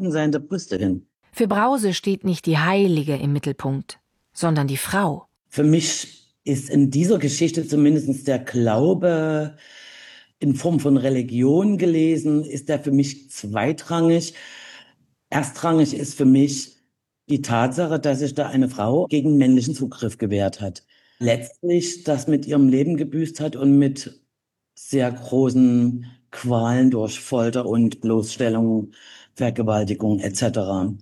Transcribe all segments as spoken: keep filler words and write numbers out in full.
Vorhandensein der Brüste hin. Für Brause steht nicht die Heilige im Mittelpunkt, sondern die Frau. Für mich ist in dieser Geschichte zumindest der Glaube in Form von Religion gelesen, ist der für mich zweitrangig. Erstrangig ist für mich die Tatsache, dass sich da eine Frau gegen männlichen Zugriff gewehrt hat. Letztlich das mit ihrem Leben gebüßt hat und mit sehr großen Qualen durch Folter und Bloßstellung, Vergewaltigung et cetera.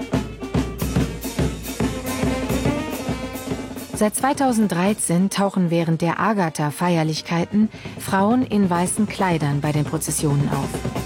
Seit zweitausenddreizehn tauchen während der Agatha-Feierlichkeiten Frauen in weißen Kleidern bei den Prozessionen auf.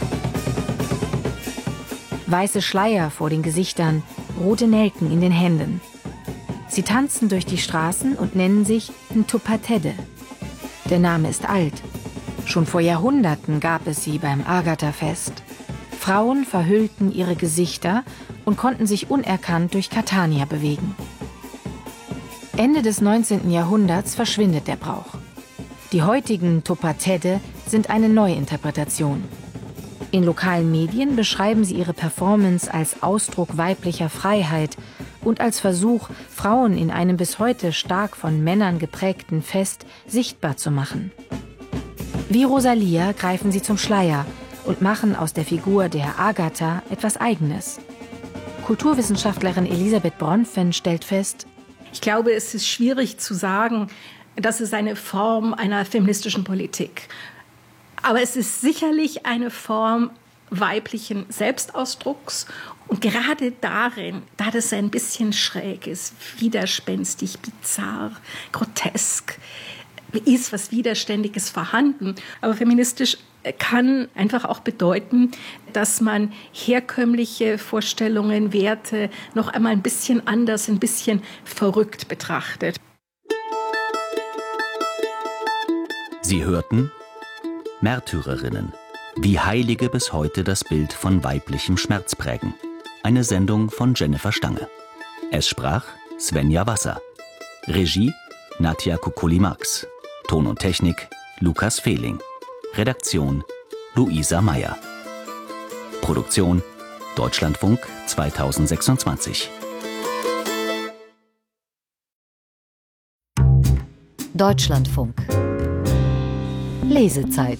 Weiße Schleier vor den Gesichtern, rote Nelken in den Händen. Sie tanzen durch die Straßen und nennen sich Ntupatede. Der Name ist alt. Schon vor Jahrhunderten gab es sie beim Agatha-Fest. Frauen verhüllten ihre Gesichter und konnten sich unerkannt durch Catania bewegen. Ende des neunzehnten Jahrhunderts verschwindet der Brauch. Die heutigen Ntupatede sind eine Neuinterpretation. In lokalen Medien beschreiben sie ihre Performance als Ausdruck weiblicher Freiheit und als Versuch, Frauen in einem bis heute stark von Männern geprägten Fest sichtbar zu machen. Wie Rosalia greifen sie zum Schleier und machen aus der Figur der Agatha etwas Eigenes. Kulturwissenschaftlerin Elisabeth Bronfen stellt fest: Ich glaube, es ist schwierig zu sagen, das ist eine Form einer feministischen Politik. Aber es ist sicherlich eine Form weiblichen Selbstausdrucks. Und gerade darin, da das ein bisschen schräg ist, widerspenstig, bizarr, grotesk, ist was Widerständiges vorhanden. Aber feministisch kann einfach auch bedeuten, dass man herkömmliche Vorstellungen, Werte noch einmal ein bisschen anders, ein bisschen verrückt betrachtet. Sie hörten Märtyrerinnen, wie Heilige bis heute das Bild von weiblichem Schmerz prägen. Eine Sendung von Jennifer Stange. Es sprach Svenja Wasser. Regie Nadja Kukulli-Marx. Ton und Technik Lukas Fehling. Redaktion Luisa Meyer. Produktion Deutschlandfunk zweitausendsechsundzwanzig. Deutschlandfunk. Lesezeit.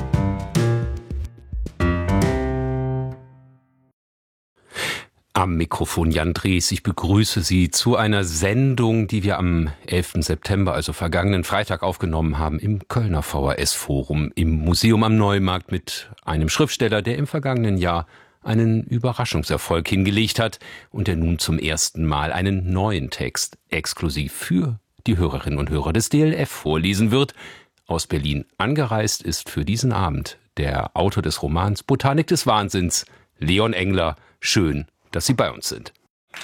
Am Mikrofon Jan Drees. Ich begrüße Sie zu einer Sendung, die wir am elften September, also vergangenen Freitag, aufgenommen haben im Kölner V H S-Forum im Museum am Neumarkt mit einem Schriftsteller, der im vergangenen Jahr einen Überraschungserfolg hingelegt hat und der nun zum ersten Mal einen neuen Text exklusiv für die Hörerinnen und Hörer des D L F vorlesen wird. Aus Berlin angereist ist für diesen Abend der Autor des Romans Botanik des Wahnsinns, Leon Engler. Schön, dass Sie bei uns sind.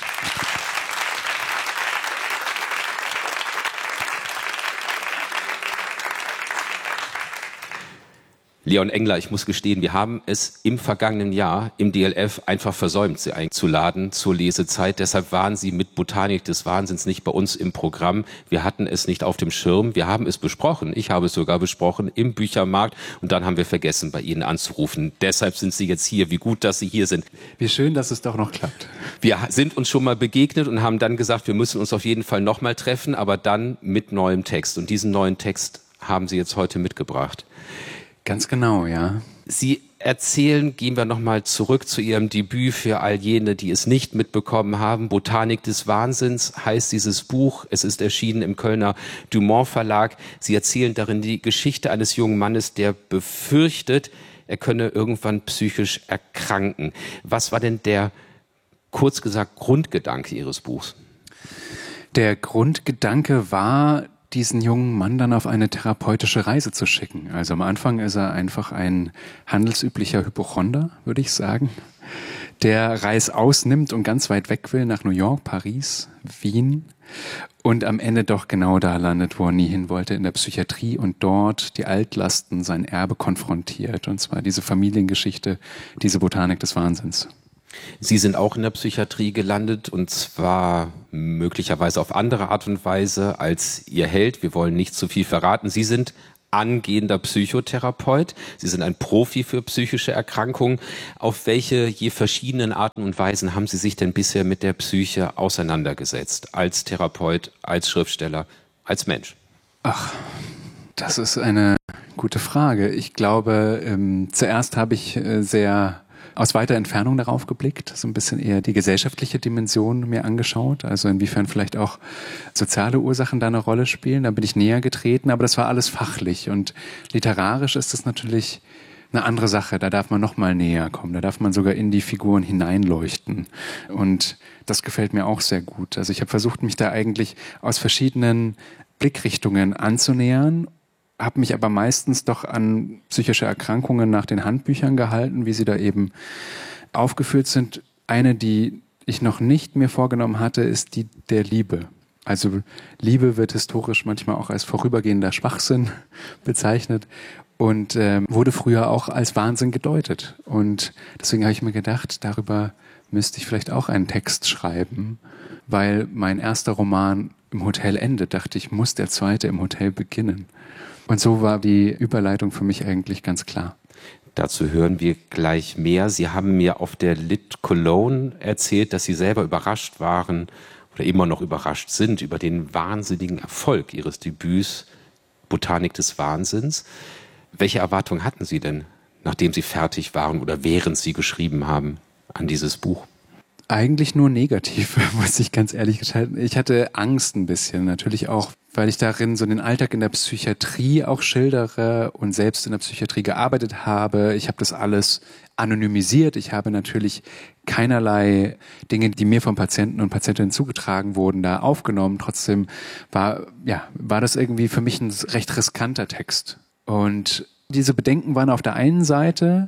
Leon Engler, ich muss gestehen, wir haben es im vergangenen Jahr im D L F einfach versäumt, Sie einzuladen zur Lesezeit. Deshalb waren Sie mit Botanik des Wahnsinns nicht bei uns im Programm. Wir hatten es nicht auf dem Schirm. Wir haben es besprochen. Ich habe es sogar besprochen im Büchermarkt. Und dann haben wir vergessen, bei Ihnen anzurufen. Deshalb sind Sie jetzt hier. Wie gut, dass Sie hier sind. Wie schön, dass es doch noch klappt. Wir sind uns schon mal begegnet und haben dann gesagt, wir müssen uns auf jeden Fall noch mal treffen, aber dann mit neuem Text. Und diesen neuen Text haben Sie jetzt heute mitgebracht. Ganz genau, ja. Sie erzählen, gehen wir nochmal zurück zu Ihrem Debüt für all jene, die es nicht mitbekommen haben. Botanik des Wahnsinns heißt dieses Buch. Es ist erschienen im Kölner Dumont Verlag. Sie erzählen darin die Geschichte eines jungen Mannes, der befürchtet, er könne irgendwann psychisch erkranken. Was war denn der, kurz gesagt, Grundgedanke Ihres Buchs? Der Grundgedanke war, diesen jungen Mann dann auf eine therapeutische Reise zu schicken. Also am Anfang ist er einfach ein handelsüblicher Hypochonder, würde ich sagen, der Reißaus nimmt und ganz weit weg will, nach New York, Paris, Wien und am Ende doch genau da landet, wo er nie hin wollte, in der Psychiatrie und dort die Altlasten, sein Erbe konfrontiert. Und zwar diese Familiengeschichte, diese Botanik des Wahnsinns. Sie sind auch in der Psychiatrie gelandet und zwar möglicherweise auf andere Art und Weise als Ihr Held. Wir wollen nicht zu viel verraten. Sie sind angehender Psychotherapeut. Sie sind ein Profi für psychische Erkrankungen. Auf welche je verschiedenen Arten und Weisen haben Sie sich denn bisher mit der Psyche auseinandergesetzt? Als Therapeut, als Schriftsteller, als Mensch? Ach, das ist eine gute Frage. Ich glaube, ähm, zuerst habe ich äh, sehr aus weiter Entfernung darauf geblickt, so ein bisschen eher die gesellschaftliche Dimension mir angeschaut, also inwiefern vielleicht auch soziale Ursachen da eine Rolle spielen. Da bin ich näher getreten, aber das war alles fachlich, und literarisch ist das natürlich eine andere Sache. Da darf man noch mal näher kommen, da darf man sogar in die Figuren hineinleuchten, und das gefällt mir auch sehr gut. Also ich habe versucht, mich da eigentlich aus verschiedenen Blickrichtungen anzunähern, habe mich aber meistens doch an psychische Erkrankungen nach den Handbüchern gehalten, wie sie da eben aufgeführt sind. Eine, die ich noch nicht mir vorgenommen hatte, ist die der Liebe. Also Liebe wird historisch manchmal auch als vorübergehender Schwachsinn bezeichnet und äh, wurde früher auch als Wahnsinn gedeutet. Und deswegen habe ich mir gedacht, darüber müsste ich vielleicht auch einen Text schreiben, weil mein erster Roman im Hotel endet, dachte ich, muss der zweite im Hotel beginnen. Und so war die Überleitung für mich eigentlich ganz klar. Dazu hören wir gleich mehr. Sie haben mir auf der Lit Cologne erzählt, dass Sie selber überrascht waren oder immer noch überrascht sind über den wahnsinnigen Erfolg Ihres Debüts Botanik des Wahnsinns. Welche Erwartungen hatten Sie denn, nachdem Sie fertig waren oder während Sie geschrieben haben an dieses Buch? Eigentlich nur negativ, muss ich ganz ehrlich gestehen. Ich hatte Angst ein bisschen, natürlich auch, weil ich darin so den Alltag in der Psychiatrie auch schildere und selbst in der Psychiatrie gearbeitet habe. Ich habe das alles anonymisiert. Ich habe natürlich keinerlei Dinge, die mir von Patienten und Patientinnen zugetragen wurden, da aufgenommen. Trotzdem war, ja, war das irgendwie für mich ein recht riskanter Text. Und diese Bedenken waren auf der einen Seite.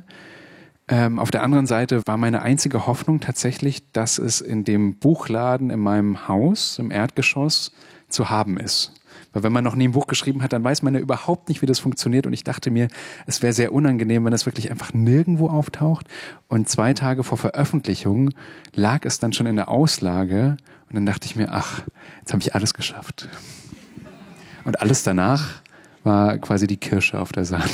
Ähm, auf der anderen Seite war meine einzige Hoffnung tatsächlich, dass es in dem Buchladen in meinem Haus, im Erdgeschoss, zu haben ist. Weil wenn man noch nie ein Buch geschrieben hat, dann weiß man ja überhaupt nicht, wie das funktioniert. Und ich dachte mir, es wäre sehr unangenehm, wenn es wirklich einfach nirgendwo auftaucht. Und zwei Tage vor Veröffentlichung lag es dann schon in der Auslage. Und dann dachte ich mir, ach, jetzt habe ich alles geschafft. Und alles danach war quasi die Kirsche auf der Sahne.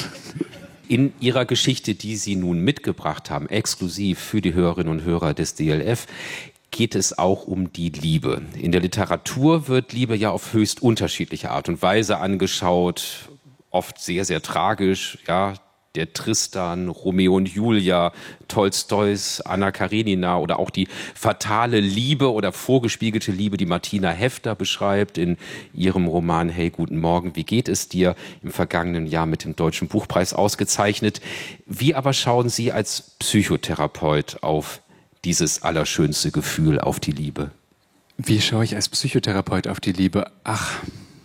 In Ihrer Geschichte, die Sie nun mitgebracht haben, exklusiv für die Hörerinnen und Hörer des D L F, geht es auch um die Liebe. In der Literatur wird Liebe ja auf höchst unterschiedliche Art und Weise angeschaut, oft sehr, sehr tragisch, ja, der Tristan, Romeo und Julia, Tolstois Anna Karenina oder auch die fatale Liebe oder vorgespiegelte Liebe, die Martina Hefter beschreibt in ihrem Roman Hey, guten Morgen, wie geht es dir? Im vergangenen Jahr mit dem Deutschen Buchpreis ausgezeichnet. Wie aber schauen Sie als Psychotherapeut auf dieses allerschönste Gefühl, auf die Liebe? Wie schaue ich als Psychotherapeut auf die Liebe? Ach,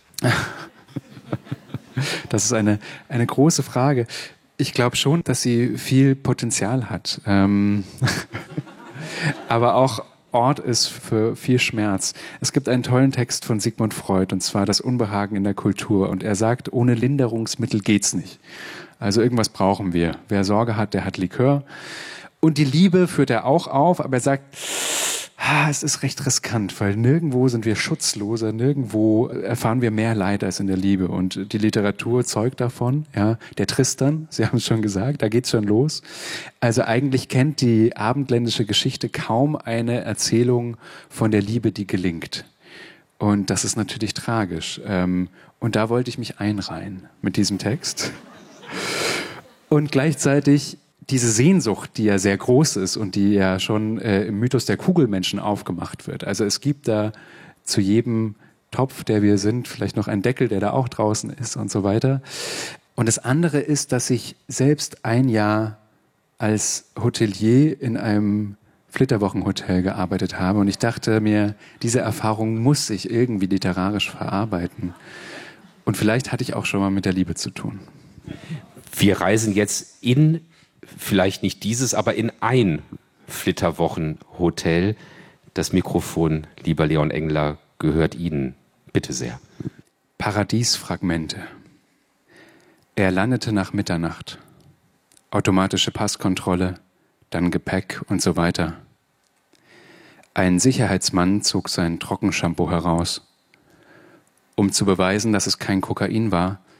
das ist eine, eine große Frage. Ich glaube schon, dass sie viel Potenzial hat, ähm aber auch Ort ist für viel Schmerz. Es gibt einen tollen Text von Sigmund Freud, und zwar Das Unbehagen in der Kultur. Und er sagt, ohne Linderungsmittel geht's nicht. Also irgendwas brauchen wir. Wer Sorge hat, der hat Likör. Und die Liebe führt er auch auf, aber er sagt, ah, es ist recht riskant, weil nirgendwo sind wir schutzloser, nirgendwo erfahren wir mehr Leid als in der Liebe. Und die Literatur zeugt davon, ja, der Tristan, Sie haben es schon gesagt, da geht's schon los. Also eigentlich kennt die abendländische Geschichte kaum eine Erzählung von der Liebe, die gelingt. Und das ist natürlich tragisch. Und da wollte ich mich einreihen mit diesem Text. Und gleichzeitig diese Sehnsucht, die ja sehr groß ist und die ja schon äh, im Mythos der Kugelmenschen aufgemacht wird. Also es gibt da zu jedem Topf, der wir sind, vielleicht noch einen Deckel, der da auch draußen ist und so weiter. Und das andere ist, dass ich selbst ein Jahr als Hotelier in einem Flitterwochenhotel gearbeitet habe und ich dachte mir, diese Erfahrung muss ich irgendwie literarisch verarbeiten. Und vielleicht hatte ich auch schon mal mit der Liebe zu tun. Wir reisen jetzt in vielleicht nicht dieses, aber in ein Flitterwochenhotel. Das Mikrofon, lieber Leon Engler, gehört Ihnen. Bitte sehr. Paradiesfragmente. Er landete nach Mitternacht. Automatische Passkontrolle, dann Gepäck und so weiter. Ein Sicherheitsmann zog sein Trockenshampoo heraus. Um zu beweisen, dass es kein Kokain war,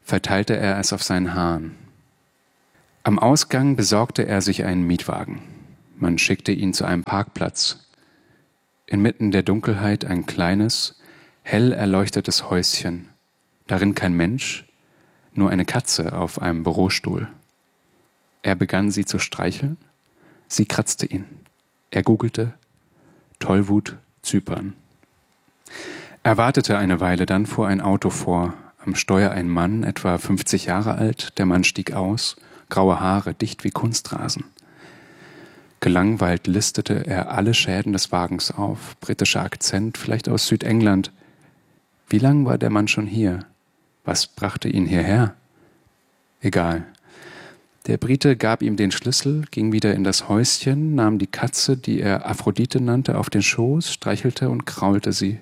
verteilte er es auf seinen Haaren. Am Ausgang besorgte er sich einen Mietwagen. Man schickte ihn zu einem Parkplatz. Inmitten der Dunkelheit ein kleines, hell erleuchtetes Häuschen. Darin kein Mensch, nur eine Katze auf einem Bürostuhl. Er begann, sie zu streicheln. Sie kratzte ihn. Er googelte Tollwut, Zypern. Er wartete eine Weile, dann fuhr ein Auto vor. Am Steuer ein Mann, etwa fünfzig Jahre alt. Der Mann stieg aus, graue Haare, dicht wie Kunstrasen. Gelangweilt listete er alle Schäden des Wagens auf. Britischer Akzent, vielleicht aus Südengland. Wie lang war der Mann schon hier? Was brachte ihn hierher? Egal. Der Brite gab ihm den Schlüssel, ging wieder in das Häuschen, nahm die Katze, die er Aphrodite nannte, auf den Schoß, streichelte und kraulte sie.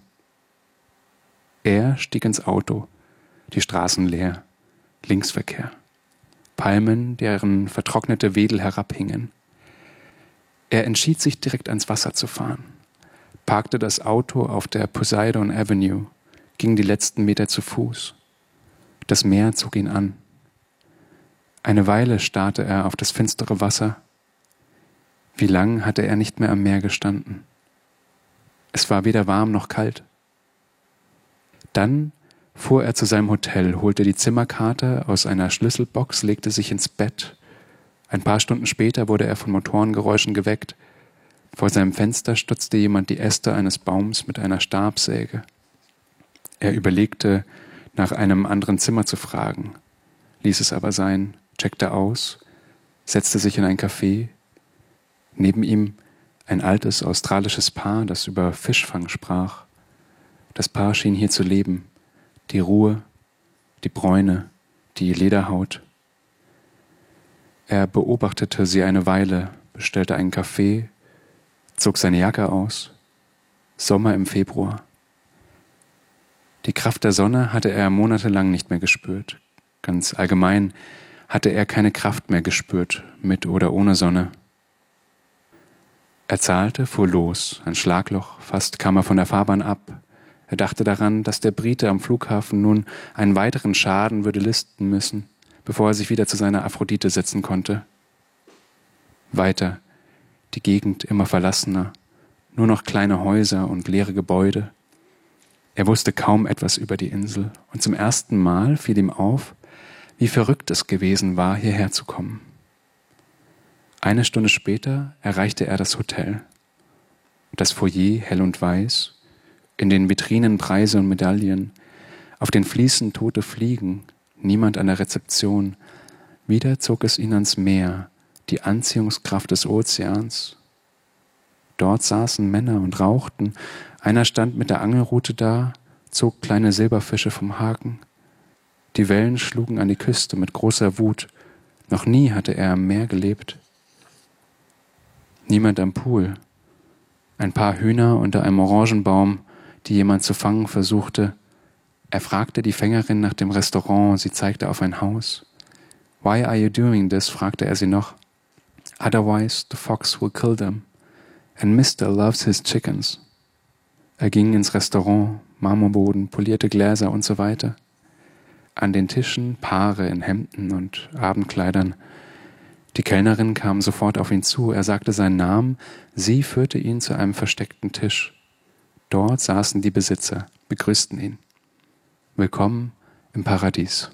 Er stieg ins Auto. Die Straßen leer. Linksverkehr. Palmen, deren vertrocknete Wedel herabhingen. Er entschied sich, direkt ans Wasser zu fahren, parkte das Auto auf der Poseidon Avenue, ging die letzten Meter zu Fuß. Das Meer zog ihn an. Eine Weile starrte er auf das finstere Wasser. Wie lang hatte er nicht mehr am Meer gestanden? Es war weder warm noch kalt. Dann fuhr er zu seinem Hotel, holte die Zimmerkarte aus einer Schlüsselbox, legte sich ins Bett. Ein paar Stunden später wurde er von Motorengeräuschen geweckt. Vor seinem Fenster stutzte jemand die Äste eines Baums mit einer Stabsäge. Er überlegte, nach einem anderen Zimmer zu fragen, ließ es aber sein, checkte aus, setzte sich in ein Café. Neben ihm ein altes australisches Paar, das über Fischfang sprach. Das Paar schien hier zu leben. Die Ruhe, die Bräune, die Lederhaut. Er beobachtete sie eine Weile, bestellte einen Kaffee, zog seine Jacke aus. Sommer im Februar. Die Kraft der Sonne hatte er monatelang nicht mehr gespürt. Ganz allgemein hatte er keine Kraft mehr gespürt, mit oder ohne Sonne. Er zahlte, fuhr los, ein Schlagloch, fast kam er von der Fahrbahn ab. Er dachte daran, dass der Brite am Flughafen nun einen weiteren Schaden würde listen müssen, bevor er sich wieder zu seiner Aphrodite setzen konnte. Weiter, die Gegend immer verlassener, nur noch kleine Häuser und leere Gebäude. Er wusste kaum etwas über die Insel und zum ersten Mal fiel ihm auf, wie verrückt es gewesen war, hierher zu kommen. Eine Stunde später erreichte er das Hotel. Das Foyer hell und weiß, in den Vitrinen Preise und Medaillen, auf den Fliesen tote Fliegen, niemand an der Rezeption. Wieder zog es ihn ans Meer, die Anziehungskraft des Ozeans. Dort saßen Männer und rauchten. Einer stand mit der Angelrute da, zog kleine Silberfische vom Haken. Die Wellen schlugen an die Küste mit großer Wut. Noch nie hatte er am Meer gelebt. Niemand am Pool. Ein paar Hühner unter einem Orangenbaum, die jemand zu fangen versuchte. Er fragte die Fängerin nach dem Restaurant, sie zeigte auf ein Haus. Why are you doing this? Fragte er sie noch. Otherwise the fox will kill them. And Mister loves his chickens. Er ging ins Restaurant, Marmorboden, polierte Gläser und so weiter. An den Tischen Paare in Hemden und Abendkleidern. Die Kellnerin kam sofort auf ihn zu. Er sagte seinen Namen. Sie führte ihn zu einem versteckten Tisch. Dort saßen die Besitzer, begrüßten ihn. Willkommen im Paradies.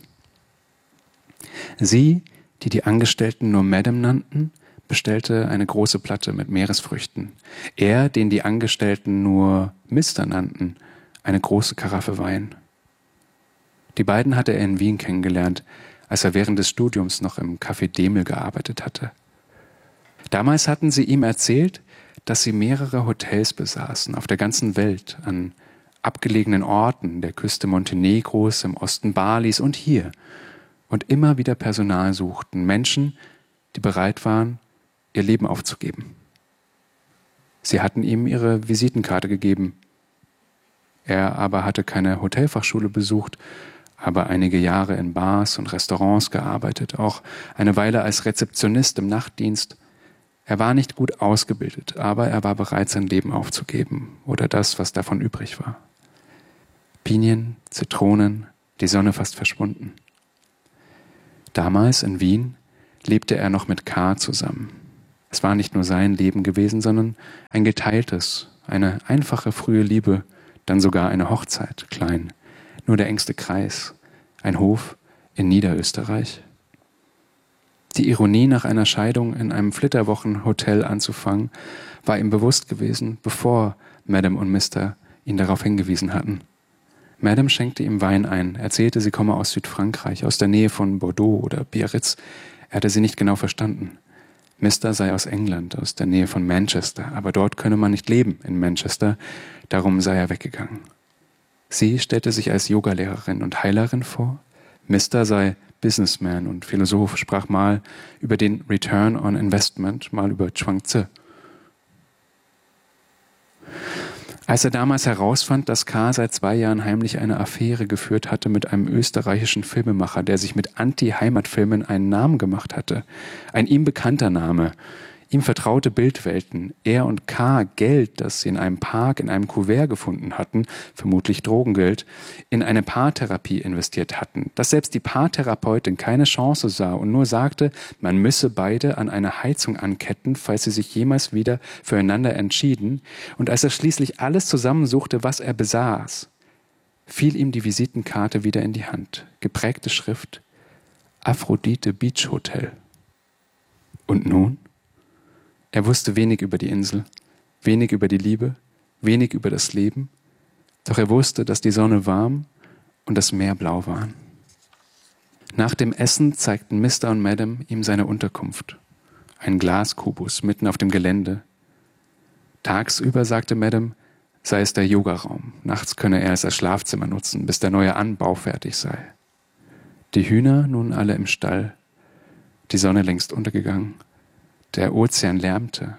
Sie, die die Angestellten nur Madame nannten, bestellte eine große Platte mit Meeresfrüchten. Er, den die Angestellten nur Mister nannten, eine große Karaffe Wein. Die beiden hatte er in Wien kennengelernt, als er während des Studiums noch im Café Demel gearbeitet hatte. Damals hatten sie ihm erzählt, dass sie mehrere Hotels besaßen, auf der ganzen Welt, an abgelegenen Orten, der Küste Montenegros, im Osten Balis und hier, und immer wieder Personal suchten, Menschen, die bereit waren, ihr Leben aufzugeben. Sie hatten ihm ihre Visitenkarte gegeben. Er aber hatte keine Hotelfachschule besucht, aber einige Jahre in Bars und Restaurants gearbeitet, auch eine Weile als Rezeptionist im Nachtdienst. Er war nicht gut ausgebildet, aber er war bereit, sein Leben aufzugeben oder das, was davon übrig war. Pinien, Zitronen, die Sonne fast verschwunden. Damals in Wien lebte er noch mit K. zusammen. Es war nicht nur sein Leben gewesen, sondern ein geteiltes, eine einfache frühe Liebe, dann sogar eine Hochzeit, klein, nur der engste Kreis, ein Hof in Niederösterreich. Die Ironie, nach einer Scheidung in einem Flitterwochenhotel anzufangen, war ihm bewusst gewesen, bevor Madame und Mister ihn darauf hingewiesen hatten. Madame schenkte ihm Wein ein, erzählte, sie komme aus Südfrankreich, aus der Nähe von Bordeaux oder Biarritz. Er hatte sie nicht genau verstanden. Mister sei aus England, aus der Nähe von Manchester, aber dort könne man nicht leben, in Manchester, darum sei er weggegangen. Sie stellte sich als Yogalehrerin und Heilerin vor. Mister sei Businessman und Philosoph, sprach mal über den Return on Investment, mal über Chuang-Tzu. Als er damals herausfand, dass K. seit zwei Jahren heimlich eine Affäre geführt hatte mit einem österreichischen Filmemacher, der sich mit Anti-Heimatfilmen einen Namen gemacht hatte, ein ihm bekannter Name, ihm vertraute Bildwelten, er und K. Geld, das sie in einem Park in einem Kuvert gefunden hatten, vermutlich Drogengeld, in eine Paartherapie investiert hatten, dass selbst die Paartherapeutin keine Chance sah und nur sagte, man müsse beide an eine Heizung anketten, falls sie sich jemals wieder füreinander entschieden, und als er schließlich alles zusammensuchte, was er besaß, fiel ihm die Visitenkarte wieder in die Hand, geprägte Schrift Aphrodite Beach Hotel. Und nun? Er wusste wenig über die Insel, wenig über die Liebe, wenig über das Leben, doch er wusste, dass die Sonne warm und das Meer blau waren. Nach dem Essen zeigten Mister und Madame ihm seine Unterkunft, ein Glaskubus mitten auf dem Gelände. Tagsüber, sagte Madame, sei es der Yogaraum, nachts könne er es als Schlafzimmer nutzen, bis der neue Anbau fertig sei. Die Hühner nun alle im Stall, die Sonne längst untergegangen. Der Ozean lärmte.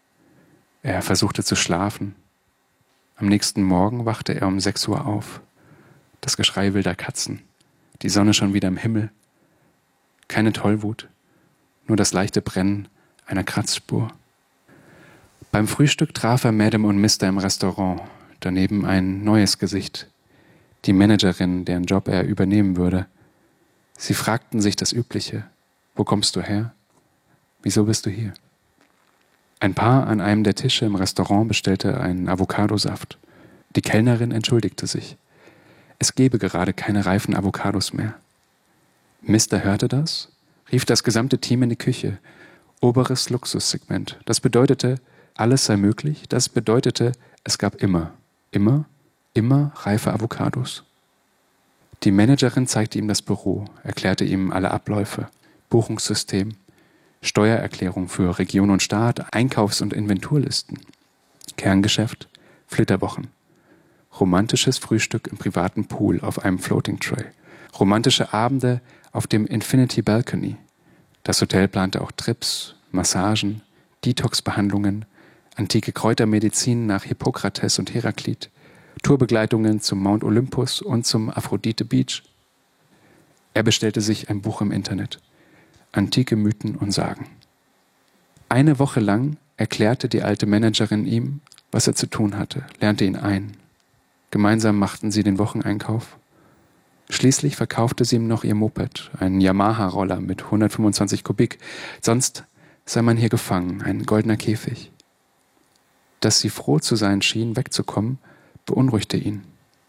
Er versuchte zu schlafen. Am nächsten Morgen wachte er um sechs Uhr auf. Das Geschrei wilder Katzen. Die Sonne schon wieder im Himmel. Keine Tollwut, nur das leichte Brennen einer Kratzspur. Beim Frühstück traf er Madame und Mister im Restaurant. Daneben ein neues Gesicht. Die Managerin, deren Job er übernehmen würde. Sie fragten sich das Übliche. Wo kommst du her? Wieso bist du hier? Ein Paar an einem der Tische im Restaurant bestellte einen Avocadosaft. Die Kellnerin entschuldigte sich. Es gebe gerade keine reifen Avocados mehr. Mister hörte das, rief das gesamte Team in die Küche. Oberes Luxussegment. Das bedeutete, alles sei möglich. Das bedeutete, es gab immer, immer, immer reife Avocados. Die Managerin zeigte ihm das Büro, erklärte ihm alle Abläufe, Buchungssystem, Steuererklärung für Region und Staat, Einkaufs- und Inventurlisten. Kerngeschäft, Flitterwochen. Romantisches Frühstück im privaten Pool auf einem Floating Tray. Romantische Abende auf dem Infinity Balcony. Das Hotel plante auch Trips, Massagen, Detox-Behandlungen, antike Kräutermedizin nach Hippokrates und Heraklit, Tourbegleitungen zum Mount Olympus und zum Aphrodite Beach. Er bestellte sich ein Buch im Internet. Antike Mythen und Sagen. Eine Woche lang erklärte die alte Managerin ihm, was er zu tun hatte, lernte ihn ein. Gemeinsam machten sie den Wocheneinkauf. Schließlich verkaufte sie ihm noch ihr Moped, einen Yamaha-Roller mit hundertfünfundzwanzig Kubik. Sonst sei man hier gefangen, ein goldener Käfig. Dass sie froh zu sein schien, wegzukommen, beunruhigte ihn.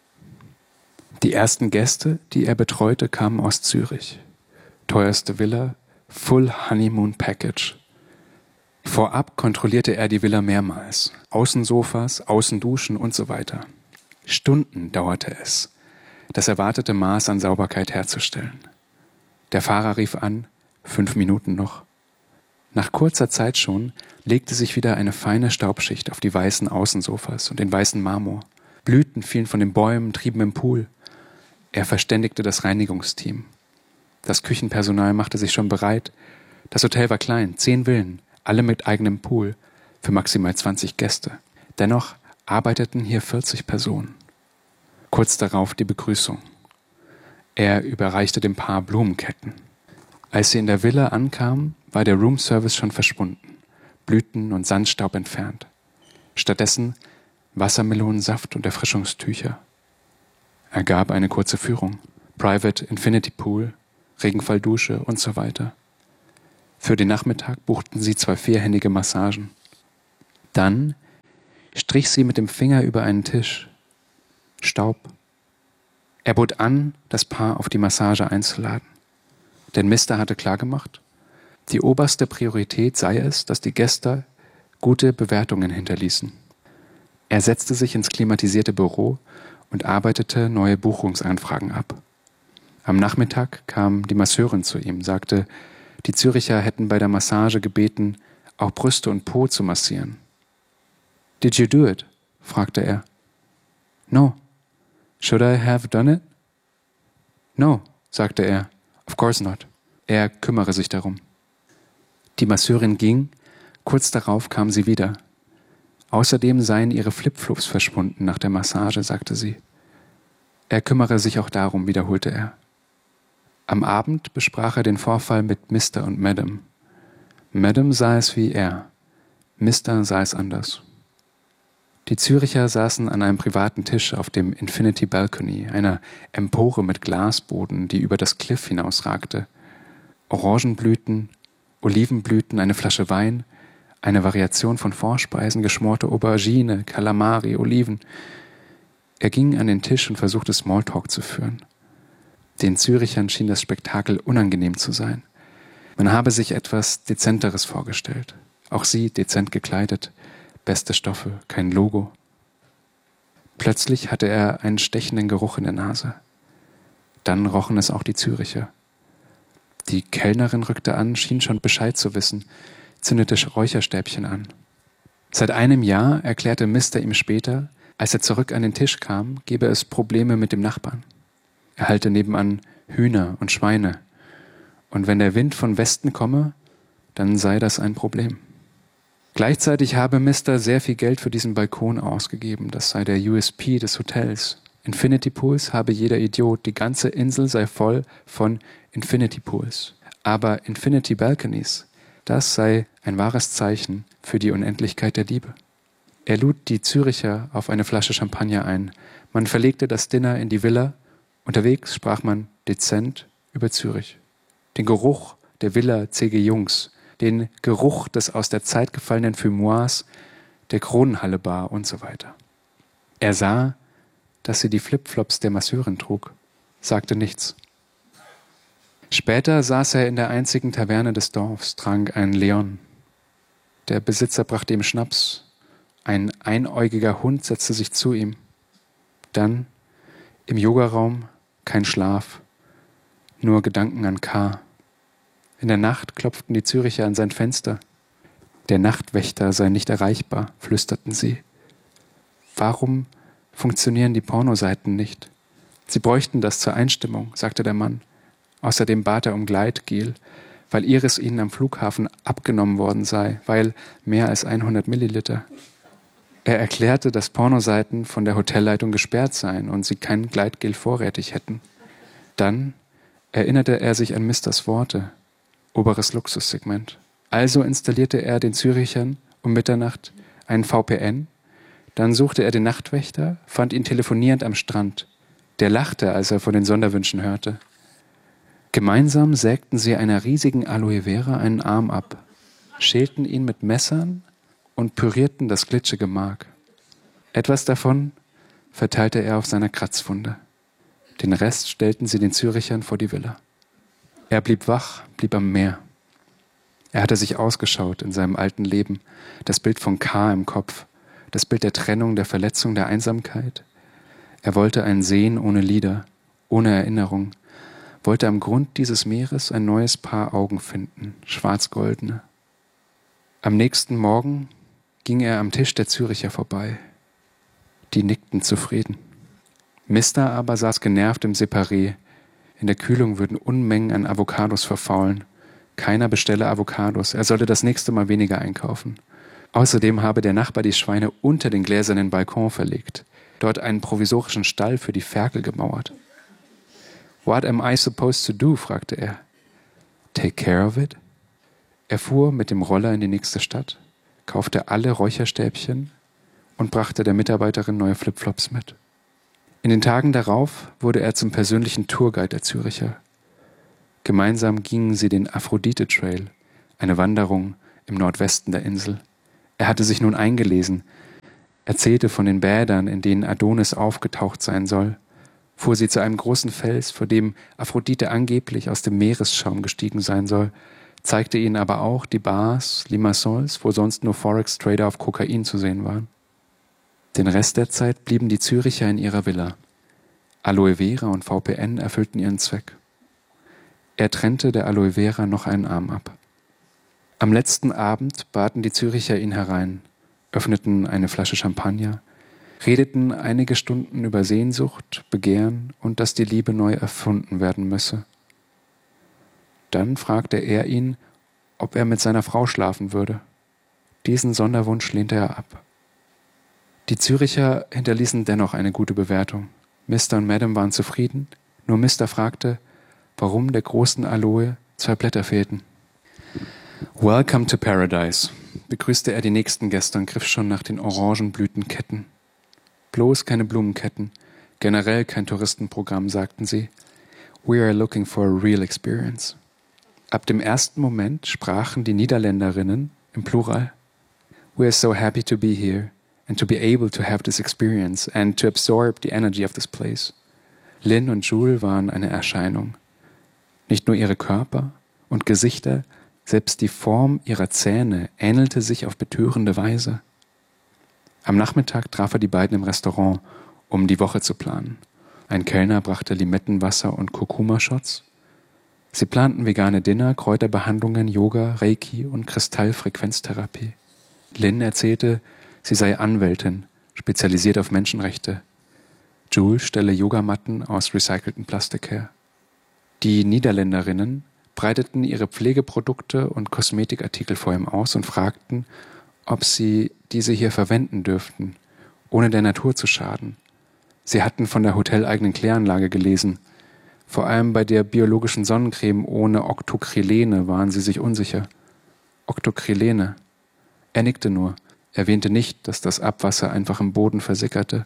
Die ersten Gäste, die er betreute, kamen aus Zürich. Teuerste Villa, Full Honeymoon Package. Vorab kontrollierte er die Villa mehrmals. Außensofas, Außenduschen und so weiter. Stunden dauerte es, das erwartete Maß an Sauberkeit herzustellen. Der Fahrer rief an, fünf Minuten noch. Nach kurzer Zeit schon legte sich wieder eine feine Staubschicht auf die weißen Außensofas und den weißen Marmor. Blüten fielen von den Bäumen, trieben im Pool. Er verständigte das Reinigungsteam. Das Küchenpersonal machte sich schon bereit. Das Hotel war klein, zehn Villen, alle mit eigenem Pool, für maximal zwanzig Gäste. Dennoch arbeiteten hier vierzig Personen. Kurz darauf die Begrüßung. Er überreichte dem Paar Blumenketten. Als sie in der Villa ankamen, war der Roomservice schon verschwunden, Blüten und Sandstaub entfernt. Stattdessen Wassermelonensaft und Erfrischungstücher. Er gab eine kurze Führung. Private Infinity Pool, Regenfalldusche und so weiter. Für den Nachmittag buchten sie zwei vierhändige Massagen. Dann strich sie mit dem Finger über einen Tisch. Staub. Er bot an, das Paar auf die Massage einzuladen. Denn Mister hatte klargemacht, die oberste Priorität sei es, dass die Gäste gute Bewertungen hinterließen. Er setzte sich ins klimatisierte Büro und arbeitete neue Buchungsanfragen ab. Am Nachmittag kam die Masseurin zu ihm, sagte, die Züricher hätten bei der Massage gebeten, auch Brüste und Po zu massieren. »Did you do it?« fragte er. »No. Should I have done it?« »No«, sagte er. »Of course not.« Er kümmere sich darum. Die Masseurin ging, kurz darauf kam sie wieder. Außerdem seien ihre Flipflops verschwunden nach der Massage, sagte sie. Er kümmere sich auch darum, wiederholte er. Am Abend besprach er den Vorfall mit Mister und Madame. Madame sah es wie er, Mister sah es anders. Die Züricher saßen an einem privaten Tisch auf dem Infinity Balcony, einer Empore mit Glasboden, die über das Cliff hinausragte. Orangenblüten, Olivenblüten, eine Flasche Wein, eine Variation von Vorspeisen, geschmorte Aubergine, Kalamari, Oliven. Er ging an den Tisch und versuchte Smalltalk zu führen. Den Zürichern schien das Spektakel unangenehm zu sein. Man habe sich etwas Dezenteres vorgestellt. Auch sie dezent gekleidet, beste Stoffe, kein Logo. Plötzlich hatte er einen stechenden Geruch in der Nase. Dann rochen es auch die Züricher. Die Kellnerin rückte an, schien schon Bescheid zu wissen, zündete Räucherstäbchen an. Seit einem Jahr erklärte Mister ihm später, als er zurück an den Tisch kam, gebe es Probleme mit dem Nachbarn. Er halte nebenan Hühner und Schweine. Und wenn der Wind von Westen komme, dann sei das ein Problem. Gleichzeitig habe Mister sehr viel Geld für diesen Balkon ausgegeben. Das sei der U S P des Hotels. Infinity Pools habe jeder Idiot. Die ganze Insel sei voll von Infinity Pools. Aber Infinity Balconies, das sei ein wahres Zeichen für die Unendlichkeit der Liebe. Er lud die Züricher auf eine Flasche Champagner ein. Man verlegte das Dinner in die Villa. Unterwegs sprach man dezent über Zürich. Den Geruch der Villa C G Jungs, den Geruch des aus der Zeit gefallenen Fumoirs, der Kronenhalle Bar und so weiter. Er sah, dass sie die Flipflops der Masseurin trug, sagte nichts. Später saß er in der einzigen Taverne des Dorfs, trank einen Leon. Der Besitzer brachte ihm Schnaps. Ein einäugiger Hund setzte sich zu ihm. Dann, im Yogaraum, kein Schlaf, nur Gedanken an K. In der Nacht klopften die Züricher an sein Fenster. Der Nachtwächter sei nicht erreichbar, flüsterten sie. Warum funktionieren die Pornoseiten nicht? Sie bräuchten das zur Einstimmung, sagte der Mann. Außerdem bat er um Gleitgel, weil Iris ihnen am Flughafen abgenommen worden sei, weil mehr als hundert Milliliter. Er erklärte, dass Pornoseiten von der Hotelleitung gesperrt seien und sie kein Gleitgel vorrätig hätten. Dann erinnerte er sich an Misters Worte, oberes Luxussegment. Also installierte er den Zürichern um Mitternacht einen V P N, dann suchte er den Nachtwächter, fand ihn telefonierend am Strand. Der lachte, als er von den Sonderwünschen hörte. Gemeinsam sägten sie einer riesigen Aloe Vera einen Arm ab, schälten ihn mit Messern und pürierten das glitschige Mark. Etwas davon verteilte er auf seiner Kratzwunde. Den Rest stellten sie den Zürichern vor die Villa. Er blieb wach, blieb am Meer. Er hatte sich ausgeschaut in seinem alten Leben, das Bild von K im Kopf, das Bild der Trennung, der Verletzung, der Einsamkeit. Er wollte ein Sehen ohne Lieder, ohne Erinnerung, wollte am Grund dieses Meeres ein neues Paar Augen finden, schwarz-goldene. Am nächsten Morgen ging er am Tisch der Züricher vorbei. Die nickten zufrieden. Mister aber saß genervt im Separé. In der Kühlung würden Unmengen an Avocados verfaulen. Keiner bestelle Avocados, er sollte das nächste Mal weniger einkaufen. Außerdem habe der Nachbar die Schweine unter den gläsernen Balkon verlegt, dort einen provisorischen Stall für die Ferkel gemauert. »What am I supposed to do?« fragte er. »Take care of it?« Er fuhr mit dem Roller in die nächste Stadt, kaufte alle Räucherstäbchen und brachte der Mitarbeiterin neue Flipflops mit. In den Tagen darauf wurde er zum persönlichen Tourguide der Züricher. Gemeinsam gingen sie den Aphrodite Trail, eine Wanderung im Nordwesten der Insel. Er hatte sich nun eingelesen, erzählte von den Bädern, in denen Adonis aufgetaucht sein soll, fuhr sie zu einem großen Fels, vor dem Aphrodite angeblich aus dem Meeresschaum gestiegen sein soll, zeigte ihnen aber auch die Bars, Limassols, wo sonst nur Forex-Trader auf Kokain zu sehen waren. Den Rest der Zeit blieben die Züricher in ihrer Villa. Aloe Vera und V P N erfüllten ihren Zweck. Er trennte der Aloe Vera noch einen Arm ab. Am letzten Abend baten die Züricher ihn herein, öffneten eine Flasche Champagner, redeten einige Stunden über Sehnsucht, Begehren und dass die Liebe neu erfunden werden müsse. Dann fragte er ihn, ob er mit seiner Frau schlafen würde. Diesen Sonderwunsch lehnte er ab. Die Züricher hinterließen dennoch eine gute Bewertung. Mister und Madame waren zufrieden, nur Mister fragte, warum der großen Aloe zwei Blätter fehlten. »Welcome to Paradise«, begrüßte er die nächsten Gäste und griff schon nach den Orangenblütenketten. Bloß keine Blumenketten, generell kein Touristenprogramm, sagten sie. »We are looking for a real experience.« Ab dem ersten Moment sprachen die Niederländerinnen im Plural. »We are so happy to be here and to be able to have this experience and to absorb the energy of this place.« Lynn und Jules waren eine Erscheinung. Nicht nur ihre Körper und Gesichter, selbst die Form ihrer Zähne ähnelte sich auf betörende Weise. Am Nachmittag traf er die beiden im Restaurant, um die Woche zu planen. Ein Kellner brachte Limettenwasser und Kurkuma-Shots. Sie planten vegane Dinner, Kräuterbehandlungen, Yoga, Reiki und Kristallfrequenztherapie. Lynn erzählte, sie sei Anwältin, spezialisiert auf Menschenrechte. Jules stelle Yogamatten aus recyceltem Plastik her. Die Niederländerinnen breiteten ihre Pflegeprodukte und Kosmetikartikel vor ihm aus und fragten, ob sie diese hier verwenden dürften, ohne der Natur zu schaden. Sie hatten von der hoteleigenen Kläranlage gelesen. Vor allem bei der biologischen Sonnencreme ohne Octocrylene waren sie sich unsicher. Octocrylene. Er nickte nur, erwähnte nicht, dass das Abwasser einfach im Boden versickerte.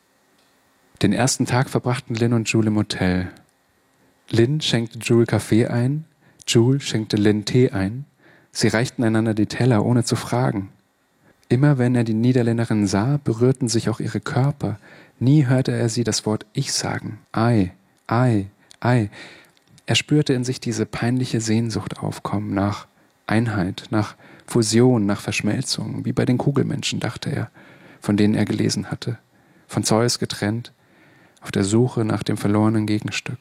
Den ersten Tag verbrachten Lynn und Jules im Hotel. Lynn schenkte Jules Kaffee ein, Jules schenkte Lynn Tee ein. Sie reichten einander die Teller, ohne zu fragen. Immer wenn er die Niederländerin sah, berührten sich auch ihre Körper. Nie hörte er sie das Wort Ich sagen. Ei, ei, ei. Er spürte in sich diese peinliche Sehnsucht aufkommen nach Einheit, nach Fusion, nach Verschmelzung, wie bei den Kugelmenschen, dachte er, von denen er gelesen hatte. Von Zeus getrennt, auf der Suche nach dem verlorenen Gegenstück.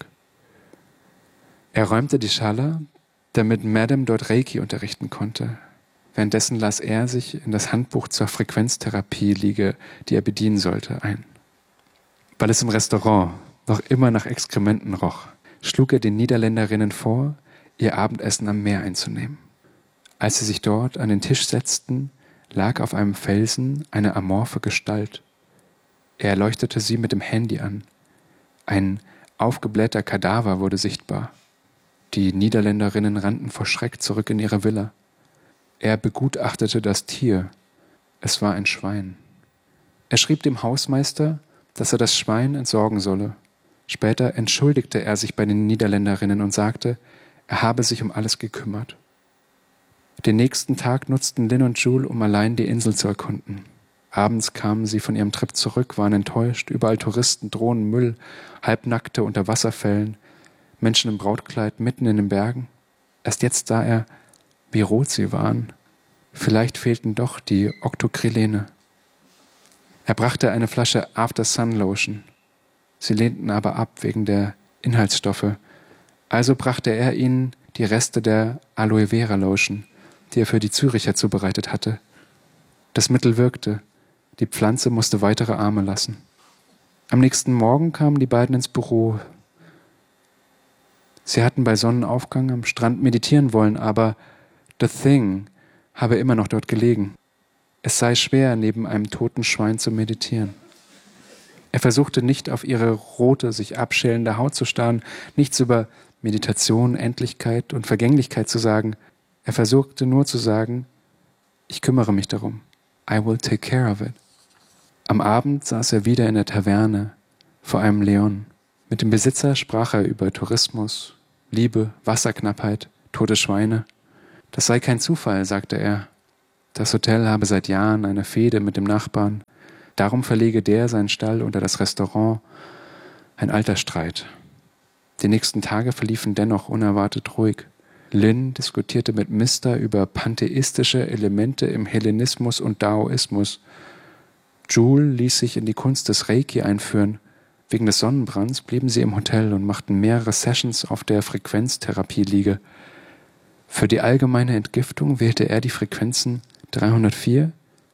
Er räumte die Schala, damit Madame dort Reiki unterrichten konnte. Währenddessen las er sich in das Handbuch zur Frequenztherapie-Liege, die er bedienen sollte, ein. Weil es im Restaurant noch immer nach Exkrementen roch, schlug er den Niederländerinnen vor, ihr Abendessen am Meer einzunehmen. Als sie sich dort an den Tisch setzten, lag auf einem Felsen eine amorphe Gestalt. Er leuchtete sie mit dem Handy an. Ein aufgeblähter Kadaver wurde sichtbar. Die Niederländerinnen rannten vor Schreck zurück in ihre Villa. Er begutachtete das Tier. Es war ein Schwein. Er schrieb dem Hausmeister, dass er das Schwein entsorgen solle. Später entschuldigte er sich bei den Niederländerinnen und sagte, er habe sich um alles gekümmert. Den nächsten Tag nutzten Lynn und Jules, um allein die Insel zu erkunden. Abends kamen sie von ihrem Trip zurück, waren enttäuscht, überall Touristen, Drohnen, Müll, Halbnackte unter Wasserfällen, Menschen im Brautkleid mitten in den Bergen. Erst jetzt sah er, wie rot sie waren. Vielleicht fehlten doch die Octocrylene. Er brachte eine Flasche After Sun Lotion. Sie lehnten aber ab wegen der Inhaltsstoffe. Also brachte er ihnen die Reste der Aloe Vera Lotion, die er für die Züricher zubereitet hatte. Das Mittel wirkte. Die Pflanze musste weitere Arme lassen. Am nächsten Morgen kamen die beiden ins Büro. Sie hatten bei Sonnenaufgang am Strand meditieren wollen, aber The Thing habe immer noch dort gelegen. Es sei schwer, neben einem toten Schwein zu meditieren. Er versuchte nicht auf ihre rote, sich abschälende Haut zu starren, nichts über Meditation, Endlichkeit und Vergänglichkeit zu sagen. Er versuchte nur zu sagen, ich kümmere mich darum. I will take care of it. Am Abend saß er wieder in der Taverne vor einem Leon. Mit dem Besitzer sprach er über Tourismus, Liebe, Wasserknappheit, tote Schweine. Das sei kein Zufall, sagte er. Das Hotel habe seit Jahren eine Fehde mit dem Nachbarn. Darum verlege der seinen Stall unter das Restaurant. Ein alter Streit. Die nächsten Tage verliefen dennoch unerwartet ruhig. Lin diskutierte mit Mister über pantheistische Elemente im Hellenismus und Daoismus. Jules ließ sich in die Kunst des Reiki einführen. Wegen des Sonnenbrands blieben sie im Hotel und machten mehrere Sessions auf der Frequenztherapieliege. Für die allgemeine Entgiftung wählte er die Frequenzen dreihundertvier,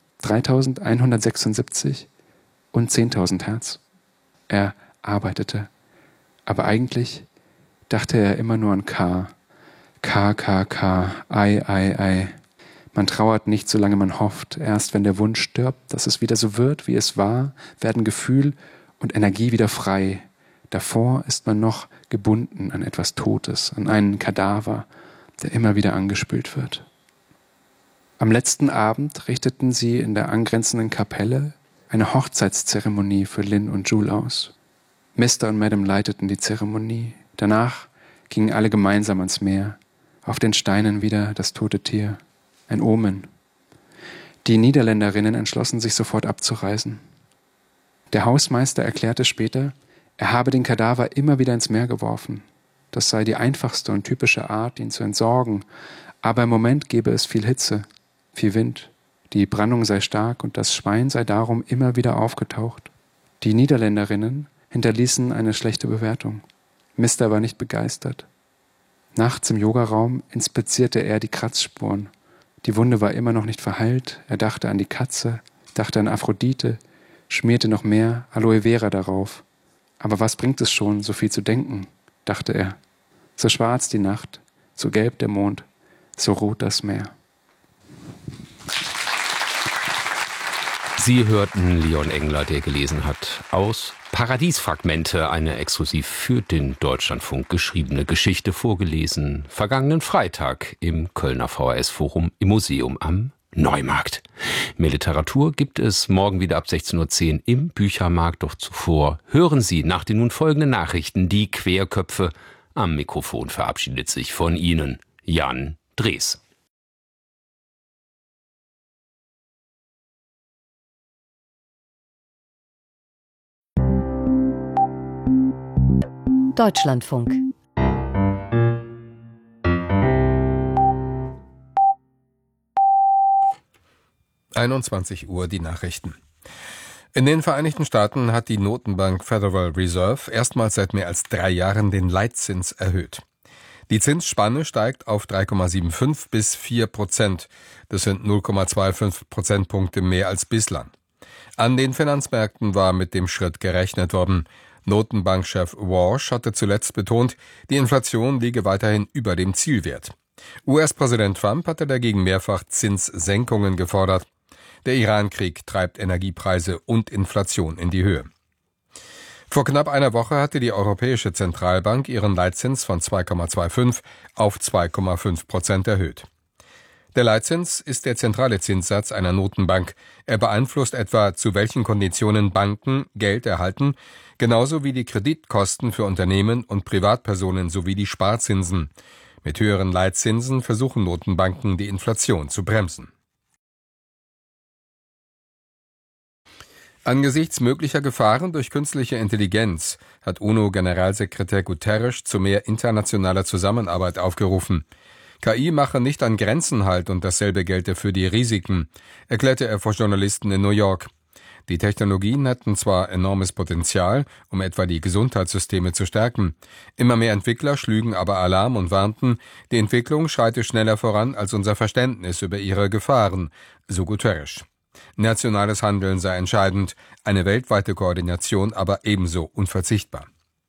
dreitausendeinhundertsechsundsiebzig und zehntausend Hertz. Er arbeitete, aber eigentlich dachte er immer nur an K. K, K, K, Ei, Ei, Ei. Man trauert nicht, solange man hofft. Erst wenn der Wunsch stirbt, dass es wieder so wird, wie es war, werden Gefühl und Energie wieder frei. Davor ist man noch gebunden an etwas Totes, an einen Kadaver, der immer wieder angespült wird. Am letzten Abend richteten sie in der angrenzenden Kapelle eine Hochzeitszeremonie für Lin und Jules aus. Mister und Madame leiteten die Zeremonie. Danach gingen alle gemeinsam ans Meer. Auf den Steinen wieder das tote Tier. Ein Omen. Die Niederländerinnen entschlossen sich sofort abzureisen. Der Hausmeister erklärte später, er habe den Kadaver immer wieder ins Meer geworfen. Das sei die einfachste und typische Art, ihn zu entsorgen. Aber im Moment gebe es viel Hitze, viel Wind. Die Brandung sei stark und das Schwein sei darum immer wieder aufgetaucht. Die Niederländerinnen hinterließen eine schlechte Bewertung. Mister war nicht begeistert. Nachts im Yogaraum inspizierte er die Kratzspuren. Die Wunde war immer noch nicht verheilt. Er dachte an die Katze, dachte an Aphrodite, schmierte noch mehr Aloe Vera darauf. Aber was bringt es schon, so viel zu denken, dachte er. So schwarz die Nacht, so gelb der Mond, so rot das Meer. Sie hörten Leon Engler, der gelesen hat, aus Paradiesfragmente, eine exklusiv für den Deutschlandfunk geschriebene Geschichte, vorgelesen vergangenen Freitag im Kölner V H S-Forum im Museum am Neumarkt. Mehr Literatur gibt es morgen wieder ab sechzehn Uhr zehn im Büchermarkt. Doch zuvor hören Sie nach den nun folgenden Nachrichten die Querköpfe. Am Mikrofon verabschiedet sich von Ihnen Jan Drees. Deutschlandfunk. einundzwanzig Uhr die Nachrichten. In den Vereinigten Staaten hat die Notenbank Federal Reserve erstmals seit mehr als drei Jahren den Leitzins erhöht. Die Zinsspanne steigt auf drei Komma fünfundsiebzig bis vier Prozent. Das sind null Komma fünfundzwanzig Prozentpunkte mehr als bislang. An den Finanzmärkten war mit dem Schritt gerechnet worden. Notenbankchef Walsh hatte zuletzt betont, die Inflation liege weiterhin über dem Zielwert. U S-Präsident Trump hatte dagegen mehrfach Zinssenkungen gefordert. Der Iran-Krieg treibt Energiepreise und Inflation in die Höhe. Vor knapp einer Woche hatte die Europäische Zentralbank ihren Leitzins von zwei Komma fünfundzwanzig auf zwei Komma fünf Prozent erhöht. Der Leitzins ist der zentrale Zinssatz einer Notenbank. Er beeinflusst etwa, zu welchen Konditionen Banken Geld erhalten, genauso wie die Kreditkosten für Unternehmen und Privatpersonen sowie die Sparzinsen. Mit höheren Leitzinsen versuchen Notenbanken, die Inflation zu bremsen. Angesichts möglicher Gefahren durch künstliche Intelligenz hat UNO-Generalsekretär Guterres zu mehr internationaler Zusammenarbeit aufgerufen. K I mache nicht an Grenzen halt und dasselbe gelte für die Risiken, erklärte er vor Journalisten in New York. Die Technologien hätten zwar enormes Potenzial, um etwa die Gesundheitssysteme zu stärken. Immer mehr Entwickler schlügen aber Alarm und warnten, die Entwicklung schreite schneller voran als unser Verständnis über ihre Gefahren, so Guterres. Nationales Handeln sei entscheidend, eine weltweite Koordination aber ebenso unverzichtbar.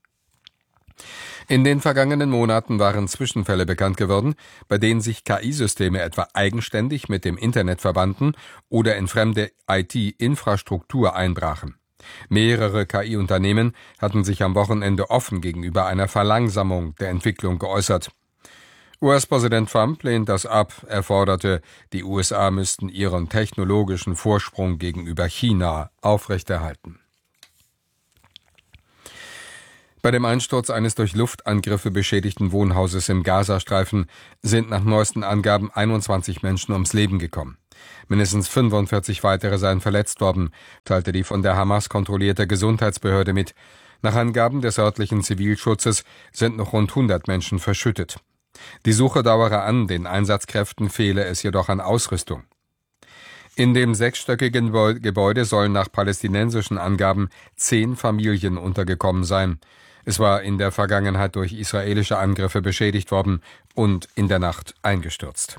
In den vergangenen Monaten waren Zwischenfälle bekannt geworden, bei denen sich K I-Systeme etwa eigenständig mit dem Internet verbanden oder in fremde I T-Infrastruktur einbrachen. Mehrere K I-Unternehmen hatten sich am Wochenende offen gegenüber einer Verlangsamung der Entwicklung geäußert. U S-Präsident Trump lehnt das ab. Er forderte, die U S A müssten ihren technologischen Vorsprung gegenüber China aufrechterhalten. Bei dem Einsturz eines durch Luftangriffe beschädigten Wohnhauses im Gazastreifen sind nach neuesten Angaben einundzwanzig Menschen ums Leben gekommen. Mindestens fünfundvierzig weitere seien verletzt worden, teilte die von der Hamas kontrollierte Gesundheitsbehörde mit. Nach Angaben des örtlichen Zivilschutzes sind noch rund hundert Menschen verschüttet. Die Suche dauere an, den Einsatzkräften fehle es jedoch an Ausrüstung. In dem sechsstöckigen Gebäude sollen nach palästinensischen Angaben zehn Familien untergekommen sein. Es war in der Vergangenheit durch israelische Angriffe beschädigt worden und in der Nacht eingestürzt.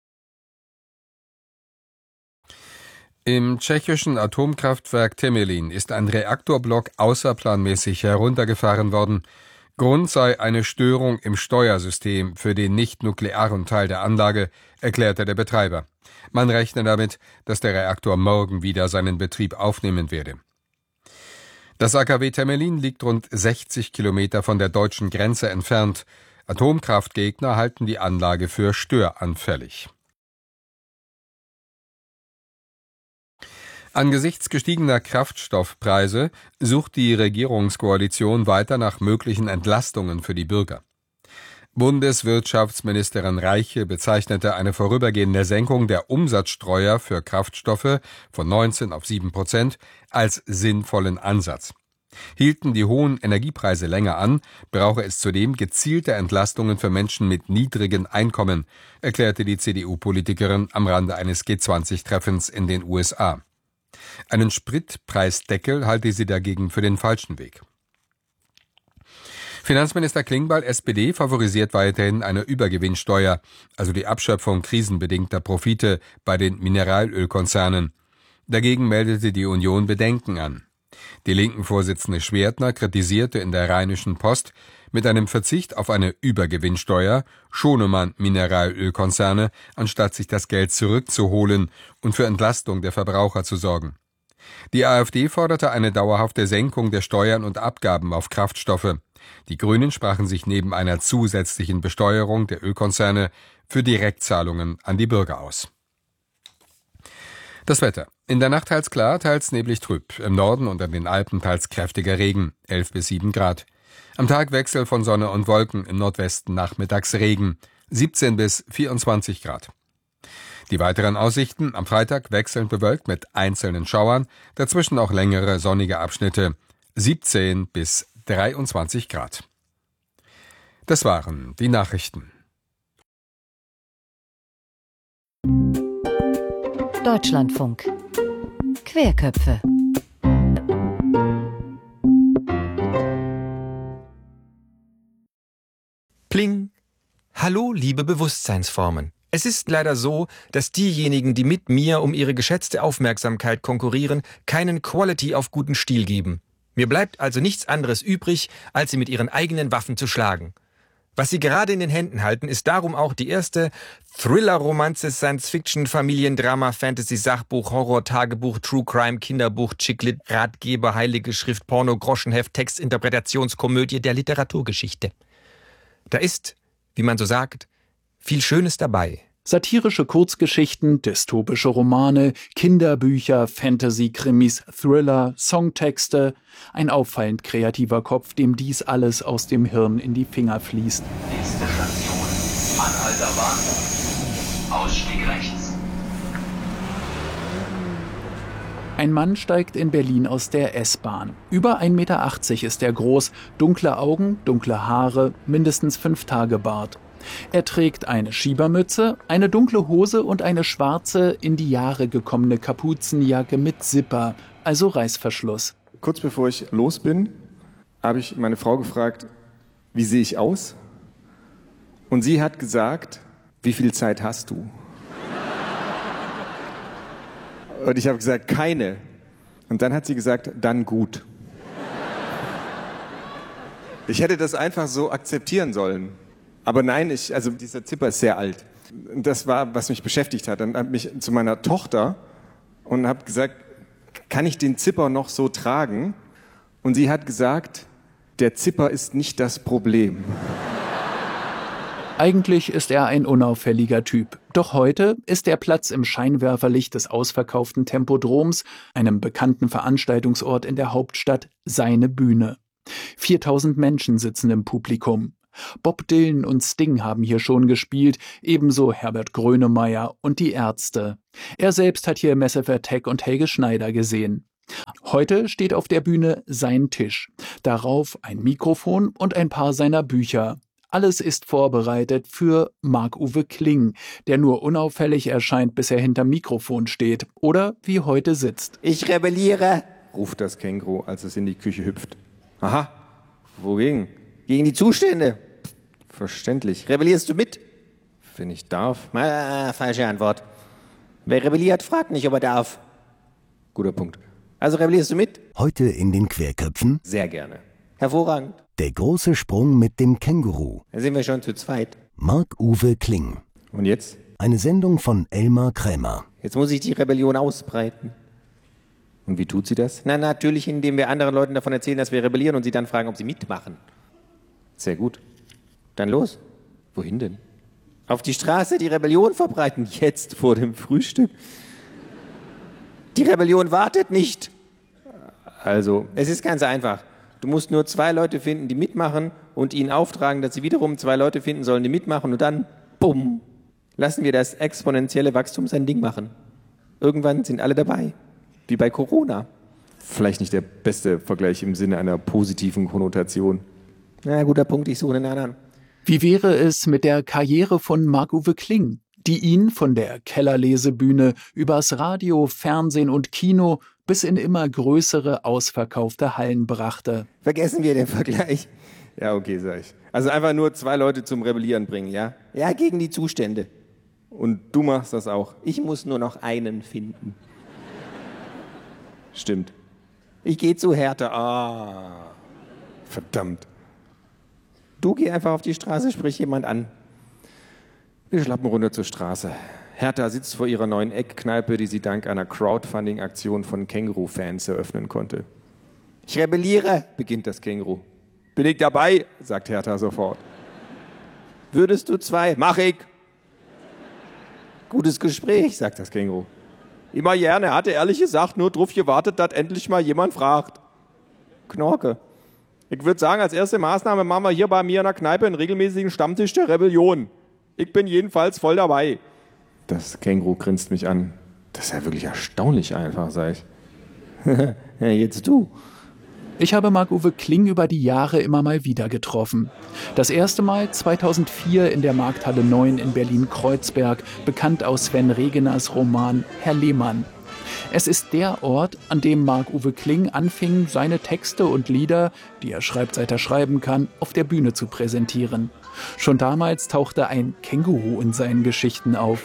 Im tschechischen Atomkraftwerk Temelín ist ein Reaktorblock außerplanmäßig heruntergefahren worden. Grund sei eine Störung im Steuersystem für den nicht-nuklearen Teil der Anlage, erklärte der Betreiber. Man rechne damit, dass der Reaktor morgen wieder seinen Betrieb aufnehmen werde. Das A K W Temelín liegt rund sechzig Kilometer von der deutschen Grenze entfernt. Atomkraftgegner halten die Anlage für störanfällig. Angesichts gestiegener Kraftstoffpreise sucht die Regierungskoalition weiter nach möglichen Entlastungen für die Bürger. Bundeswirtschaftsministerin Reiche bezeichnete eine vorübergehende Senkung der Umsatzsteuer für Kraftstoffe von neunzehn auf sieben Prozent als sinnvollen Ansatz. Hielten die hohen Energiepreise länger an, brauche es zudem gezielte Entlastungen für Menschen mit niedrigen Einkommen, erklärte die C D U-Politikerin am Rande eines G zwanzig Treffens in den U S A. Einen Spritpreisdeckel halte sie dagegen für den falschen Weg. Finanzminister Klingbeil, S P D, favorisiert weiterhin eine Übergewinnsteuer, also die Abschöpfung krisenbedingter Profite bei den Mineralölkonzernen. Dagegen meldete die Union Bedenken an. Die Linken-Vorsitzende Schwertner kritisierte in der Rheinischen Post, mit einem Verzicht auf eine Übergewinnsteuer schone man Mineralölkonzerne, anstatt sich das Geld zurückzuholen und für Entlastung der Verbraucher zu sorgen. Die AfD forderte eine dauerhafte Senkung der Steuern und Abgaben auf Kraftstoffe. Die Grünen sprachen sich neben einer zusätzlichen Besteuerung der Ölkonzerne für Direktzahlungen an die Bürger aus. Das Wetter. In der Nacht teils klar, teils neblig trüb. Im Norden und an den Alpen teils kräftiger Regen, elf bis sieben Grad. Am Tag Wechsel von Sonne und Wolken, im Nordwesten nachmittags Regen, siebzehn bis vierundzwanzig Grad. Die weiteren Aussichten: am Freitag wechselnd bewölkt mit einzelnen Schauern, dazwischen auch längere sonnige Abschnitte, siebzehn bis dreiundzwanzig Grad. Das waren die Nachrichten. Deutschlandfunk. Querköpfe. Pling. Hallo, liebe Bewusstseinsformen. Es ist leider so, dass diejenigen, die mit mir um ihre geschätzte Aufmerksamkeit konkurrieren, keinen Quality auf guten Stil geben. Mir bleibt also nichts anderes übrig, als sie mit ihren eigenen Waffen zu schlagen. Was sie gerade in den Händen halten, ist darum auch die erste Thriller-Romanze, Science-Fiction, Familiendrama, Fantasy, Sachbuch, Horror, Tagebuch, True Crime, Kinderbuch, Chicklit, Ratgeber, Heilige Schrift, Porno, Groschenheft, Text, Interpretationskomödie der Literaturgeschichte. Da ist, wie man so sagt, viel Schönes dabei. Satirische Kurzgeschichten, dystopische Romane, Kinderbücher, Fantasy-Krimis, Thriller, Songtexte. Ein auffallend kreativer Kopf, dem dies alles aus dem Hirn in die Finger fließt. Nächste Station, Anhalter Bahnhof. Ausstieg rechts. Ein Mann steigt in Berlin aus der S-Bahn. Über ein Meter achtzig ist er groß, dunkle Augen, dunkle Haare, mindestens fünf Tage Bart. Er trägt eine Schiebermütze, eine dunkle Hose und eine schwarze, in die Jahre gekommene Kapuzenjacke mit Zipper, also Reißverschluss. Kurz bevor ich los bin, habe ich meine Frau gefragt, wie sehe ich aus? Und sie hat gesagt, wie viel Zeit hast du? Und ich habe gesagt, keine. Und dann hat sie gesagt, dann gut. Ich hätte das einfach so akzeptieren sollen. Aber nein, ich, also dieser Zipper ist sehr alt. Das war, was mich beschäftigt hat. Dann habe ich zu meiner Tochter und habe gesagt, kann ich den Zipper noch so tragen? Und sie hat gesagt, der Zipper ist nicht das Problem. Eigentlich ist er ein unauffälliger Typ. Doch heute ist der Platz im Scheinwerferlicht des ausverkauften Tempodroms, einem bekannten Veranstaltungsort in der Hauptstadt, seine Bühne. viertausend Menschen sitzen im Publikum. Bob Dylan und Sting haben hier schon gespielt, ebenso Herbert Grönemeyer und die Ärzte. Er selbst hat hier Massive Attack und Helge Schneider gesehen. Heute steht auf der Bühne sein Tisch. Darauf ein Mikrofon und ein paar seiner Bücher. Alles ist vorbereitet für Marc-Uwe Kling, der nur unauffällig erscheint, bis er hinterm Mikrofon steht oder wie heute sitzt. Ich rebelliere, ruft das Känguru, als es in die Küche hüpft. Aha, wogegen? Gegen die Zustände. Verständlich. Rebellierst du mit? Wenn ich darf. Ah, falsche Antwort. Wer rebelliert, fragt nicht, ob er darf. Guter Punkt. Also rebellierst du mit? Heute in den Querköpfen. Sehr gerne. Hervorragend. Der große Sprung mit dem Känguru. Da sind wir schon zu zweit. Marc-Uwe Kling. Und jetzt? Eine Sendung von Elmar Krämer. Jetzt muss ich die Rebellion ausbreiten. Und wie tut sie das? Na, natürlich, indem wir anderen Leuten davon erzählen, dass wir rebellieren und sie dann fragen, ob sie mitmachen. Sehr gut. Dann los. Wohin denn? Auf die Straße die Rebellion verbreiten. Jetzt vor dem Frühstück. Die Rebellion wartet nicht. Also, es ist ganz einfach. Du musst nur zwei Leute finden, die mitmachen und ihnen auftragen, dass sie wiederum zwei Leute finden sollen, die mitmachen und dann, bumm, lassen wir das exponentielle Wachstum sein Ding machen. Irgendwann sind alle dabei. Wie bei Corona. Vielleicht nicht der beste Vergleich im Sinne einer positiven Konnotation. Na, guter Punkt, ich suche einen anderen. Wie wäre es mit der Karriere von Marc-Uwe Kling, die ihn von der Kellerlesebühne übers Radio, Fernsehen und Kino bis in immer größere, ausverkaufte Hallen brachte? Vergessen wir den Vergleich. Ja, okay, sag ich. Also einfach nur zwei Leute zum Rebellieren bringen, ja? Ja, gegen die Zustände. Und du machst das auch. Ich muss nur noch einen finden. Stimmt. Ich gehe zu Hertha. Ah, verdammt. Du geh einfach auf die Straße, sprich jemand an. Wir schlappen runter zur Straße. Hertha sitzt vor ihrer neuen Eckkneipe, die sie dank einer Crowdfunding-Aktion von Känguru-Fans eröffnen konnte. Ich rebelliere, beginnt das Känguru. Bin ich dabei, sagt Hertha sofort. Würdest du zwei? Mach ich. Gutes Gespräch, sagt das Känguru. Immer gerne, hatte ehrlich gesagt nur drauf gewartet, dass endlich mal jemand fragt. Knorke. Ich würde sagen, als erste Maßnahme machen wir hier bei mir in der Kneipe einen regelmäßigen Stammtisch der Rebellion. Ich bin jedenfalls voll dabei. Das Känguru grinst mich an. Das ist ja wirklich erstaunlich einfach, sag ich. Ja, jetzt du. Ich habe Marc-Uwe Kling über die Jahre immer mal wieder getroffen. Das erste Mal zweitausendvier in der Markthalle neun in Berlin-Kreuzberg, bekannt aus Sven Regeners Roman Herr Lehmann. Es ist der Ort, an dem Marc-Uwe Kling anfing, seine Texte und Lieder, die er schreibt, seit er schreiben kann, auf der Bühne zu präsentieren. Schon damals tauchte ein Känguru in seinen Geschichten auf.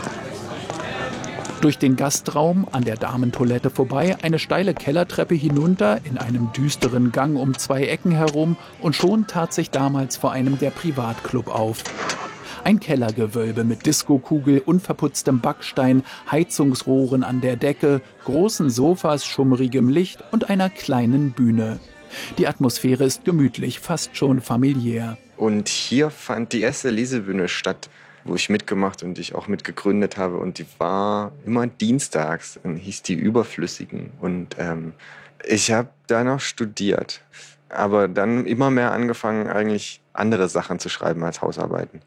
Durch den Gastraum an der Damentoilette vorbei, eine steile Kellertreppe hinunter, in einem düsteren Gang um zwei Ecken herum und schon tat sich damals vor einem der Privatclub auf. Ein Kellergewölbe mit Diskokugel, unverputztem Backstein, Heizungsrohren an der Decke, großen Sofas, schummrigem Licht und einer kleinen Bühne. Die Atmosphäre ist gemütlich, fast schon familiär. Und hier fand die erste Lesebühne statt, wo ich mitgemacht und ich auch mitgegründet habe. Und die war immer dienstags, und hieß die Überflüssigen. Und ähm, ich habe da noch studiert, aber dann immer mehr angefangen, eigentlich andere Sachen zu schreiben als Hausarbeiten.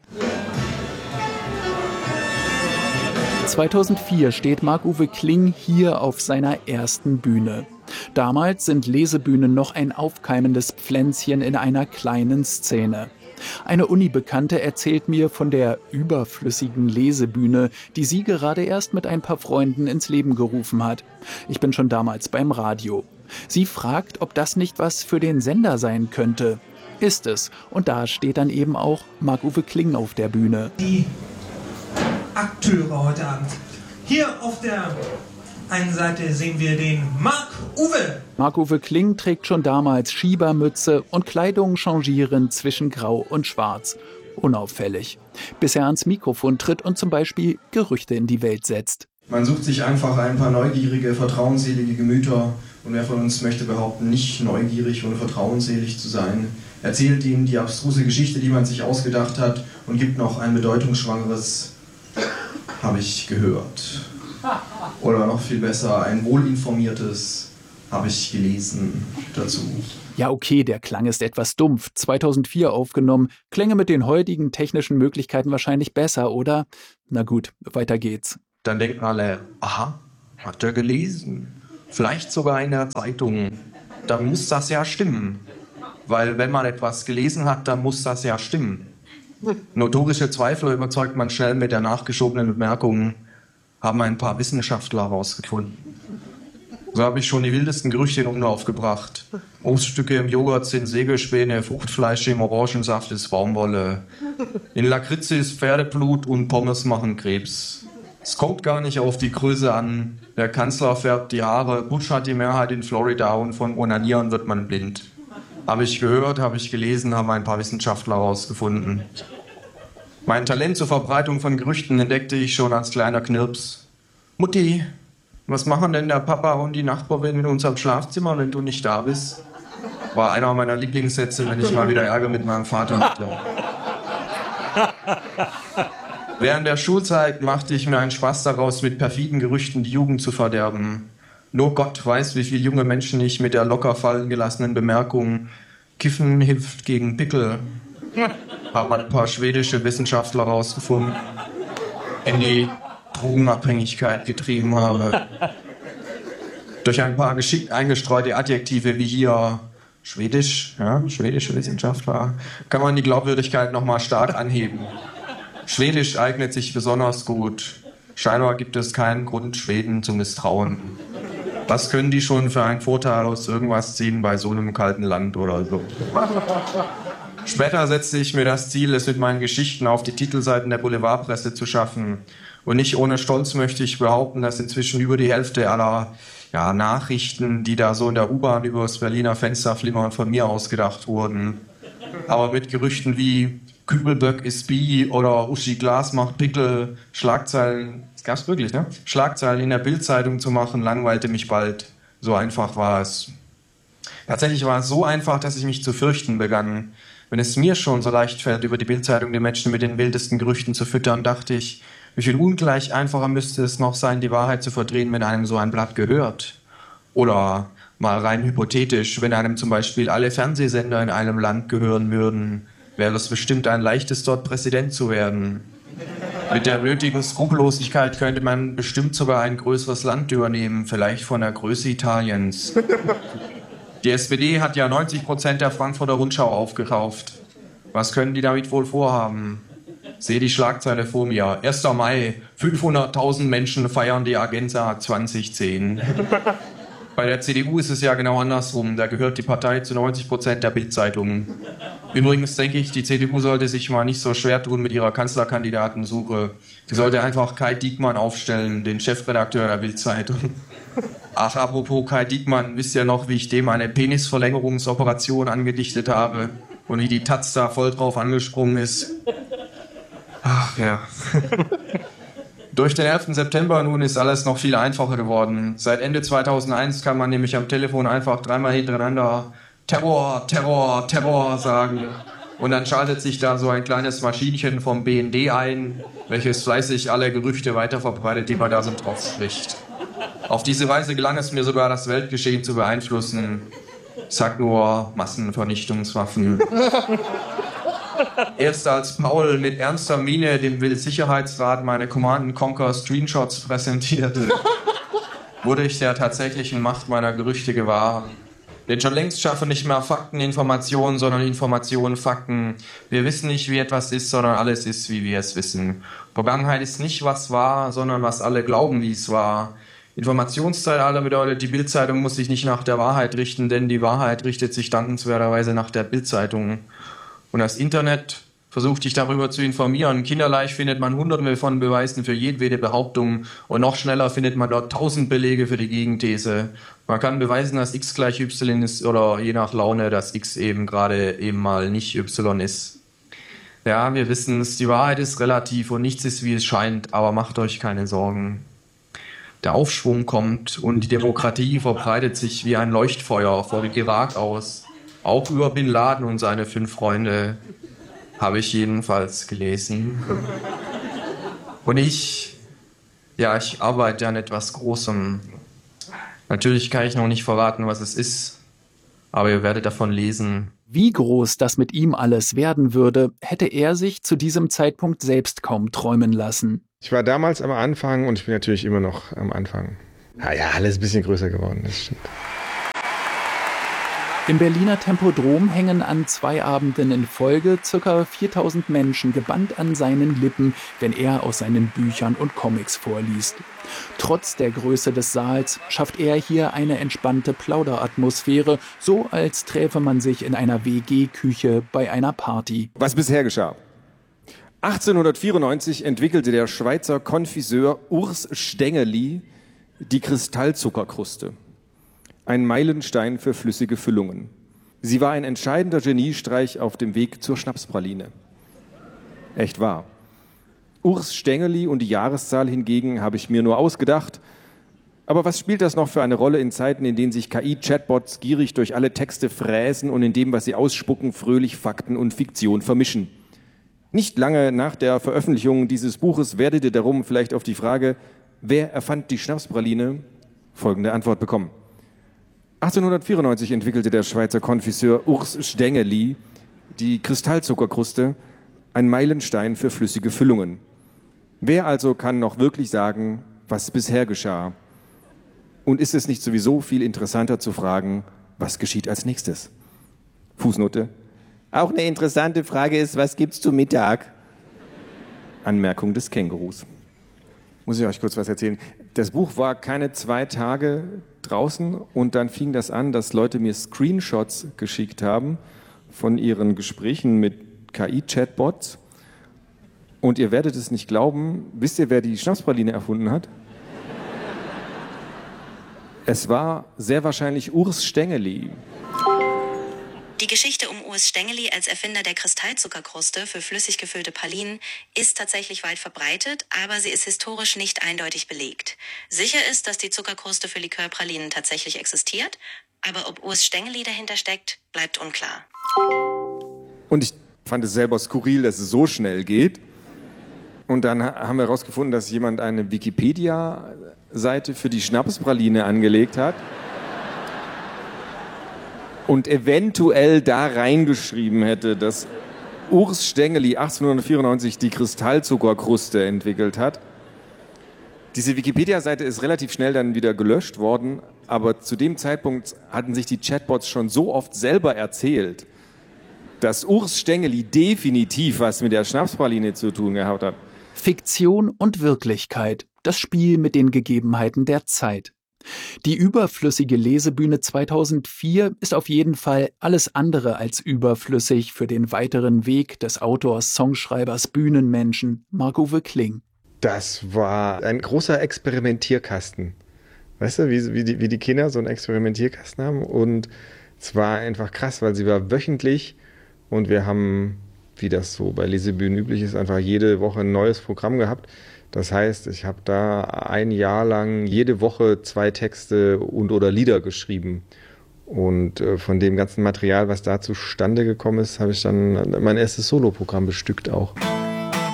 zweitausendvier steht Marc-Uwe Kling hier auf seiner ersten Bühne. Damals sind Lesebühnen noch ein aufkeimendes Pflänzchen in einer kleinen Szene. Eine Uni-Bekannte erzählt mir von der überflüssigen Lesebühne, die sie gerade erst mit ein paar Freunden ins Leben gerufen hat. Ich bin schon damals beim Radio. Sie fragt, ob das nicht was für den Sender sein könnte. Ist es. Und da steht dann eben auch Marc-Uwe Kling auf der Bühne. Die Akteure heute Abend. Hier auf der einen Seite sehen wir den Marc-Uwe. Marc-Uwe Kling trägt schon damals Schiebermütze und Kleidung changieren zwischen Grau und Schwarz. Unauffällig. Bis er ans Mikrofon tritt und zum Beispiel Gerüchte in die Welt setzt. Man sucht sich einfach ein paar neugierige, vertrauensselige Gemüter. Und wer von uns möchte behaupten, nicht neugierig und vertrauensselig zu sein, erzählt ihnen die abstruse Geschichte, die man sich ausgedacht hat und gibt noch ein bedeutungsschwangeres „habe ich gehört". Oder noch viel besser, ein wohlinformiertes habe ich gelesen dazu. Ja, okay, der Klang ist etwas dumpf. zweitausendvier aufgenommen, klänge mit den heutigen technischen Möglichkeiten wahrscheinlich besser, oder? Na gut, weiter geht's. Dann denken alle, aha, hat er gelesen? Vielleicht sogar in der Zeitung. Dann muss das ja stimmen. Weil wenn man etwas gelesen hat, dann muss das ja stimmen. Notorische Zweifler überzeugt man schnell mit der nachgeschobenen Bemerkung, haben ein paar Wissenschaftler herausgefunden. So habe ich schon die wildesten Gerüchte in Umlauf gebracht. Obststücke im Joghurt sind Sägespäne, Fruchtfleisch im Orangensaft ist Baumwolle. In Lakritze ist Pferdeblut und Pommes machen Krebs. Es kommt gar nicht auf die Größe an. Der Kanzler färbt die Haare, Bush hat die Mehrheit in Florida und von Onanieren wird man blind. Habe ich gehört, habe ich gelesen, haben ein paar Wissenschaftler herausgefunden. Mein Talent zur Verbreitung von Gerüchten entdeckte ich schon als kleiner Knirps. Mutti, was machen denn der Papa und die Nachbarin in unserem Schlafzimmer, wenn du nicht da bist? War einer meiner Lieblingssätze, wenn ich mal wieder Ärger mit meinem Vater hatte. Während der Schulzeit machte ich mir einen Spaß daraus, mit perfiden Gerüchten die Jugend zu verderben. Nur Gott weiß, wie viele junge Menschen ich mit der locker fallen gelassenen Bemerkung Kiffen hilft gegen Pickel, haben ein paar schwedische Wissenschaftler herausgefunden, in die Drogenabhängigkeit getrieben habe. Durch ein paar geschickt eingestreute Adjektive wie hier Schwedisch, ja, schwedische Wissenschaftler, kann man die Glaubwürdigkeit nochmal stark anheben. Schwedisch eignet sich besonders gut. Scheinbar gibt es keinen Grund, Schweden zu misstrauen. Was können die schon für einen Vorteil aus irgendwas ziehen bei so einem kalten Land oder so? Später setzte ich mir das Ziel, es mit meinen Geschichten auf die Titelseiten der Boulevardpresse zu schaffen. Und nicht ohne Stolz möchte ich behaupten, dass inzwischen über die Hälfte aller ja, Nachrichten, die da so in der U-Bahn über das Berliner Fenster flimmern, von mir ausgedacht wurden. Aber mit Gerüchten wie Kübelböck ist bi oder Uschi Glas macht Pickel, Schlagzeilen, das gab's wirklich, ne? Schlagzeilen in der Bild-Zeitung zu machen, langweilte mich bald. So einfach war es. Tatsächlich war es so einfach, dass ich mich zu fürchten begann. Wenn es mir schon so leicht fällt, über die Bild-Zeitung die Menschen mit den wildesten Gerüchten zu füttern, dachte ich, wie viel ungleich einfacher müsste es noch sein, die Wahrheit zu verdrehen, wenn einem so ein Blatt gehört. Oder mal rein hypothetisch, wenn einem zum Beispiel alle Fernsehsender in einem Land gehören würden, wäre es bestimmt ein leichtes, dort Präsident zu werden. Mit der nötigen Skrupellosigkeit könnte man bestimmt sogar ein größeres Land übernehmen, vielleicht von der Größe Italiens. Die S P D hat ja neunzig Prozent der Frankfurter Rundschau aufgekauft. Was können die damit wohl vorhaben? Sehe die Schlagzeile vor mir. erster Mai, fünfhunderttausend Menschen feiern die Agenza zwanzig zehn. Bei der C D U ist es ja genau andersrum. Da gehört die Partei zu neunzig Prozent der Bild-Zeitungen. Übrigens denke ich, die C D U sollte sich mal nicht so schwer tun mit ihrer Kanzlerkandidatensuche. Sie sollte einfach Kai Diekmann aufstellen, den Chefredakteur der Bild-Zeitung. Ach, apropos Kai Diekmann, wisst ihr noch, wie ich dem eine Penisverlängerungsoperation angedichtet habe und wie die Taz da voll drauf angesprungen ist? Ach ja. Durch den elften September nun ist alles noch viel einfacher geworden. Seit Ende zweitausendeins kann man nämlich am Telefon einfach dreimal hintereinander Terror, Terror, Terror sagen. Und dann schaltet sich da so ein kleines Maschinchen vom B N D ein, welches fleißig alle Gerüchte weiterverbreitet, die man da so drauf spricht. Auf diese Weise gelang es mir sogar, das Weltgeschehen zu beeinflussen. Ich sag nur Massenvernichtungswaffen. Erst als Paul mit ernster Miene dem Weltsicherheitsrat meine Command and Conquer Screenshots präsentierte, wurde ich der tatsächlichen Macht meiner Gerüchte gewahr. Denn schon längst schaffen nicht mehr Fakten Informationen, sondern Informationen Fakten. Wir wissen nicht, wie etwas ist, sondern alles ist, wie wir es wissen. Vergangenheit ist nicht, was war, sondern was alle glauben, wie es war. Informationszeitalter bedeutet, die Bild-Zeitung muss sich nicht nach der Wahrheit richten, denn die Wahrheit richtet sich dankenswerterweise nach der Bild-Zeitung. Und das Internet versucht dich darüber zu informieren. Kinderleicht findet man hunderte von Beweisen für jedwede Behauptung und noch schneller findet man dort tausend Belege für die Gegenthese. Man kann beweisen, dass x gleich y ist oder je nach Laune, dass x eben gerade eben mal nicht y ist. Ja, wir wissen es, die Wahrheit ist relativ und nichts ist, wie es scheint, aber macht euch keine Sorgen. Der Aufschwung kommt und die Demokratie verbreitet sich wie ein Leuchtfeuer vor Irak aus. Auch über Bin Laden und seine fünf Freunde habe ich jedenfalls gelesen. Und ich, ja, ich arbeite an etwas Großem. Natürlich kann ich noch nicht verraten, was es ist, aber ihr werdet davon lesen. Wie groß das mit ihm alles werden würde, hätte er sich zu diesem Zeitpunkt selbst kaum träumen lassen. Ich war damals am Anfang und ich bin natürlich immer noch am Anfang. Ja, ja, alles ein bisschen größer geworden, das stimmt. Im Berliner Tempodrom hängen an zwei Abenden in Folge ca. viertausend Menschen gebannt an seinen Lippen, wenn er aus seinen Büchern und Comics vorliest. Trotz der Größe des Saals schafft er hier eine entspannte Plauderatmosphäre, so als träfe man sich in einer W G-Küche bei einer Party. Was bisher geschah. achtzehnhundertvierundneunzig entwickelte der Schweizer Konfiseur Urs Stengeli die Kristallzuckerkruste. Ein Meilenstein für flüssige Füllungen. Sie war ein entscheidender Geniestreich auf dem Weg zur Schnapspraline. Echt wahr. Urs Stengeli und die Jahreszahl hingegen habe ich mir nur ausgedacht. Aber was spielt das noch für eine Rolle in Zeiten, in denen sich K I-Chatbots gierig durch alle Texte fräsen und in dem, was sie ausspucken, fröhlich Fakten und Fiktion vermischen? Nicht lange nach der Veröffentlichung dieses Buches werdet ihr darum vielleicht auf die Frage, wer erfand die Schnapspraline, folgende Antwort bekommen. achtzehnhundertvierundneunzig entwickelte der Schweizer Konfiseur Urs Stengeli die Kristallzuckerkruste, ein Meilenstein für flüssige Füllungen. Wer also kann noch wirklich sagen, was bisher geschah? Und ist es nicht sowieso viel interessanter zu fragen, was geschieht als nächstes? Fußnote. Auch eine interessante Frage ist, was gibt's zu Mittag? Anmerkung des Kängurus. Muss ich euch kurz was erzählen. Das Buch war keine zwei Tage draußen und dann fing das an, dass Leute mir Screenshots geschickt haben von ihren Gesprächen mit K I-Chatbots. Und ihr werdet es nicht glauben, wisst ihr, wer die Schnapspraline erfunden hat? Es war sehr wahrscheinlich Urs Stengeli. Die Geschichte um Urs Stengeli als Erfinder der Kristallzuckerkruste für flüssig gefüllte Pralinen ist tatsächlich weit verbreitet, aber sie ist historisch nicht eindeutig belegt. Sicher ist, dass die Zuckerkruste für Likörpralinen tatsächlich existiert, aber ob Urs Stengeli dahinter steckt, bleibt unklar. Und ich fand es selber skurril, dass es so schnell geht. Und dann haben wir herausgefunden, dass jemand eine Wikipedia-Seite für die Schnapspraline angelegt hat und eventuell da reingeschrieben hätte, dass Urs Stengeli achtzehnhundertvierundneunzig die Kristallzuckerkruste entwickelt hat. Diese Wikipedia-Seite ist relativ schnell dann wieder gelöscht worden, aber zu dem Zeitpunkt hatten sich die Chatbots schon so oft selber erzählt, dass Urs Stengeli definitiv was mit der Schnapspraline zu tun gehabt hat. Fiktion und Wirklichkeit, das Spiel mit den Gegebenheiten der Zeit. Die überflüssige Lesebühne zweitausendvier ist auf jeden Fall alles andere als überflüssig für den weiteren Weg des Autors, Songschreibers, Bühnenmenschen Marc-Uwe Kling. Das war ein großer Experimentierkasten. Weißt du, wie, wie, die, wie die Kinder so einen Experimentierkasten haben? Und es war einfach krass, weil sie war wöchentlich und wir haben, wie das so bei Lesebühnen üblich ist, einfach jede Woche ein neues Programm gehabt. Das heißt, ich habe da ein Jahr lang jede Woche zwei Texte und oder Lieder geschrieben. Und äh, von dem ganzen Material, was da zustande gekommen ist, habe ich dann mein erstes Soloprogramm bestückt auch.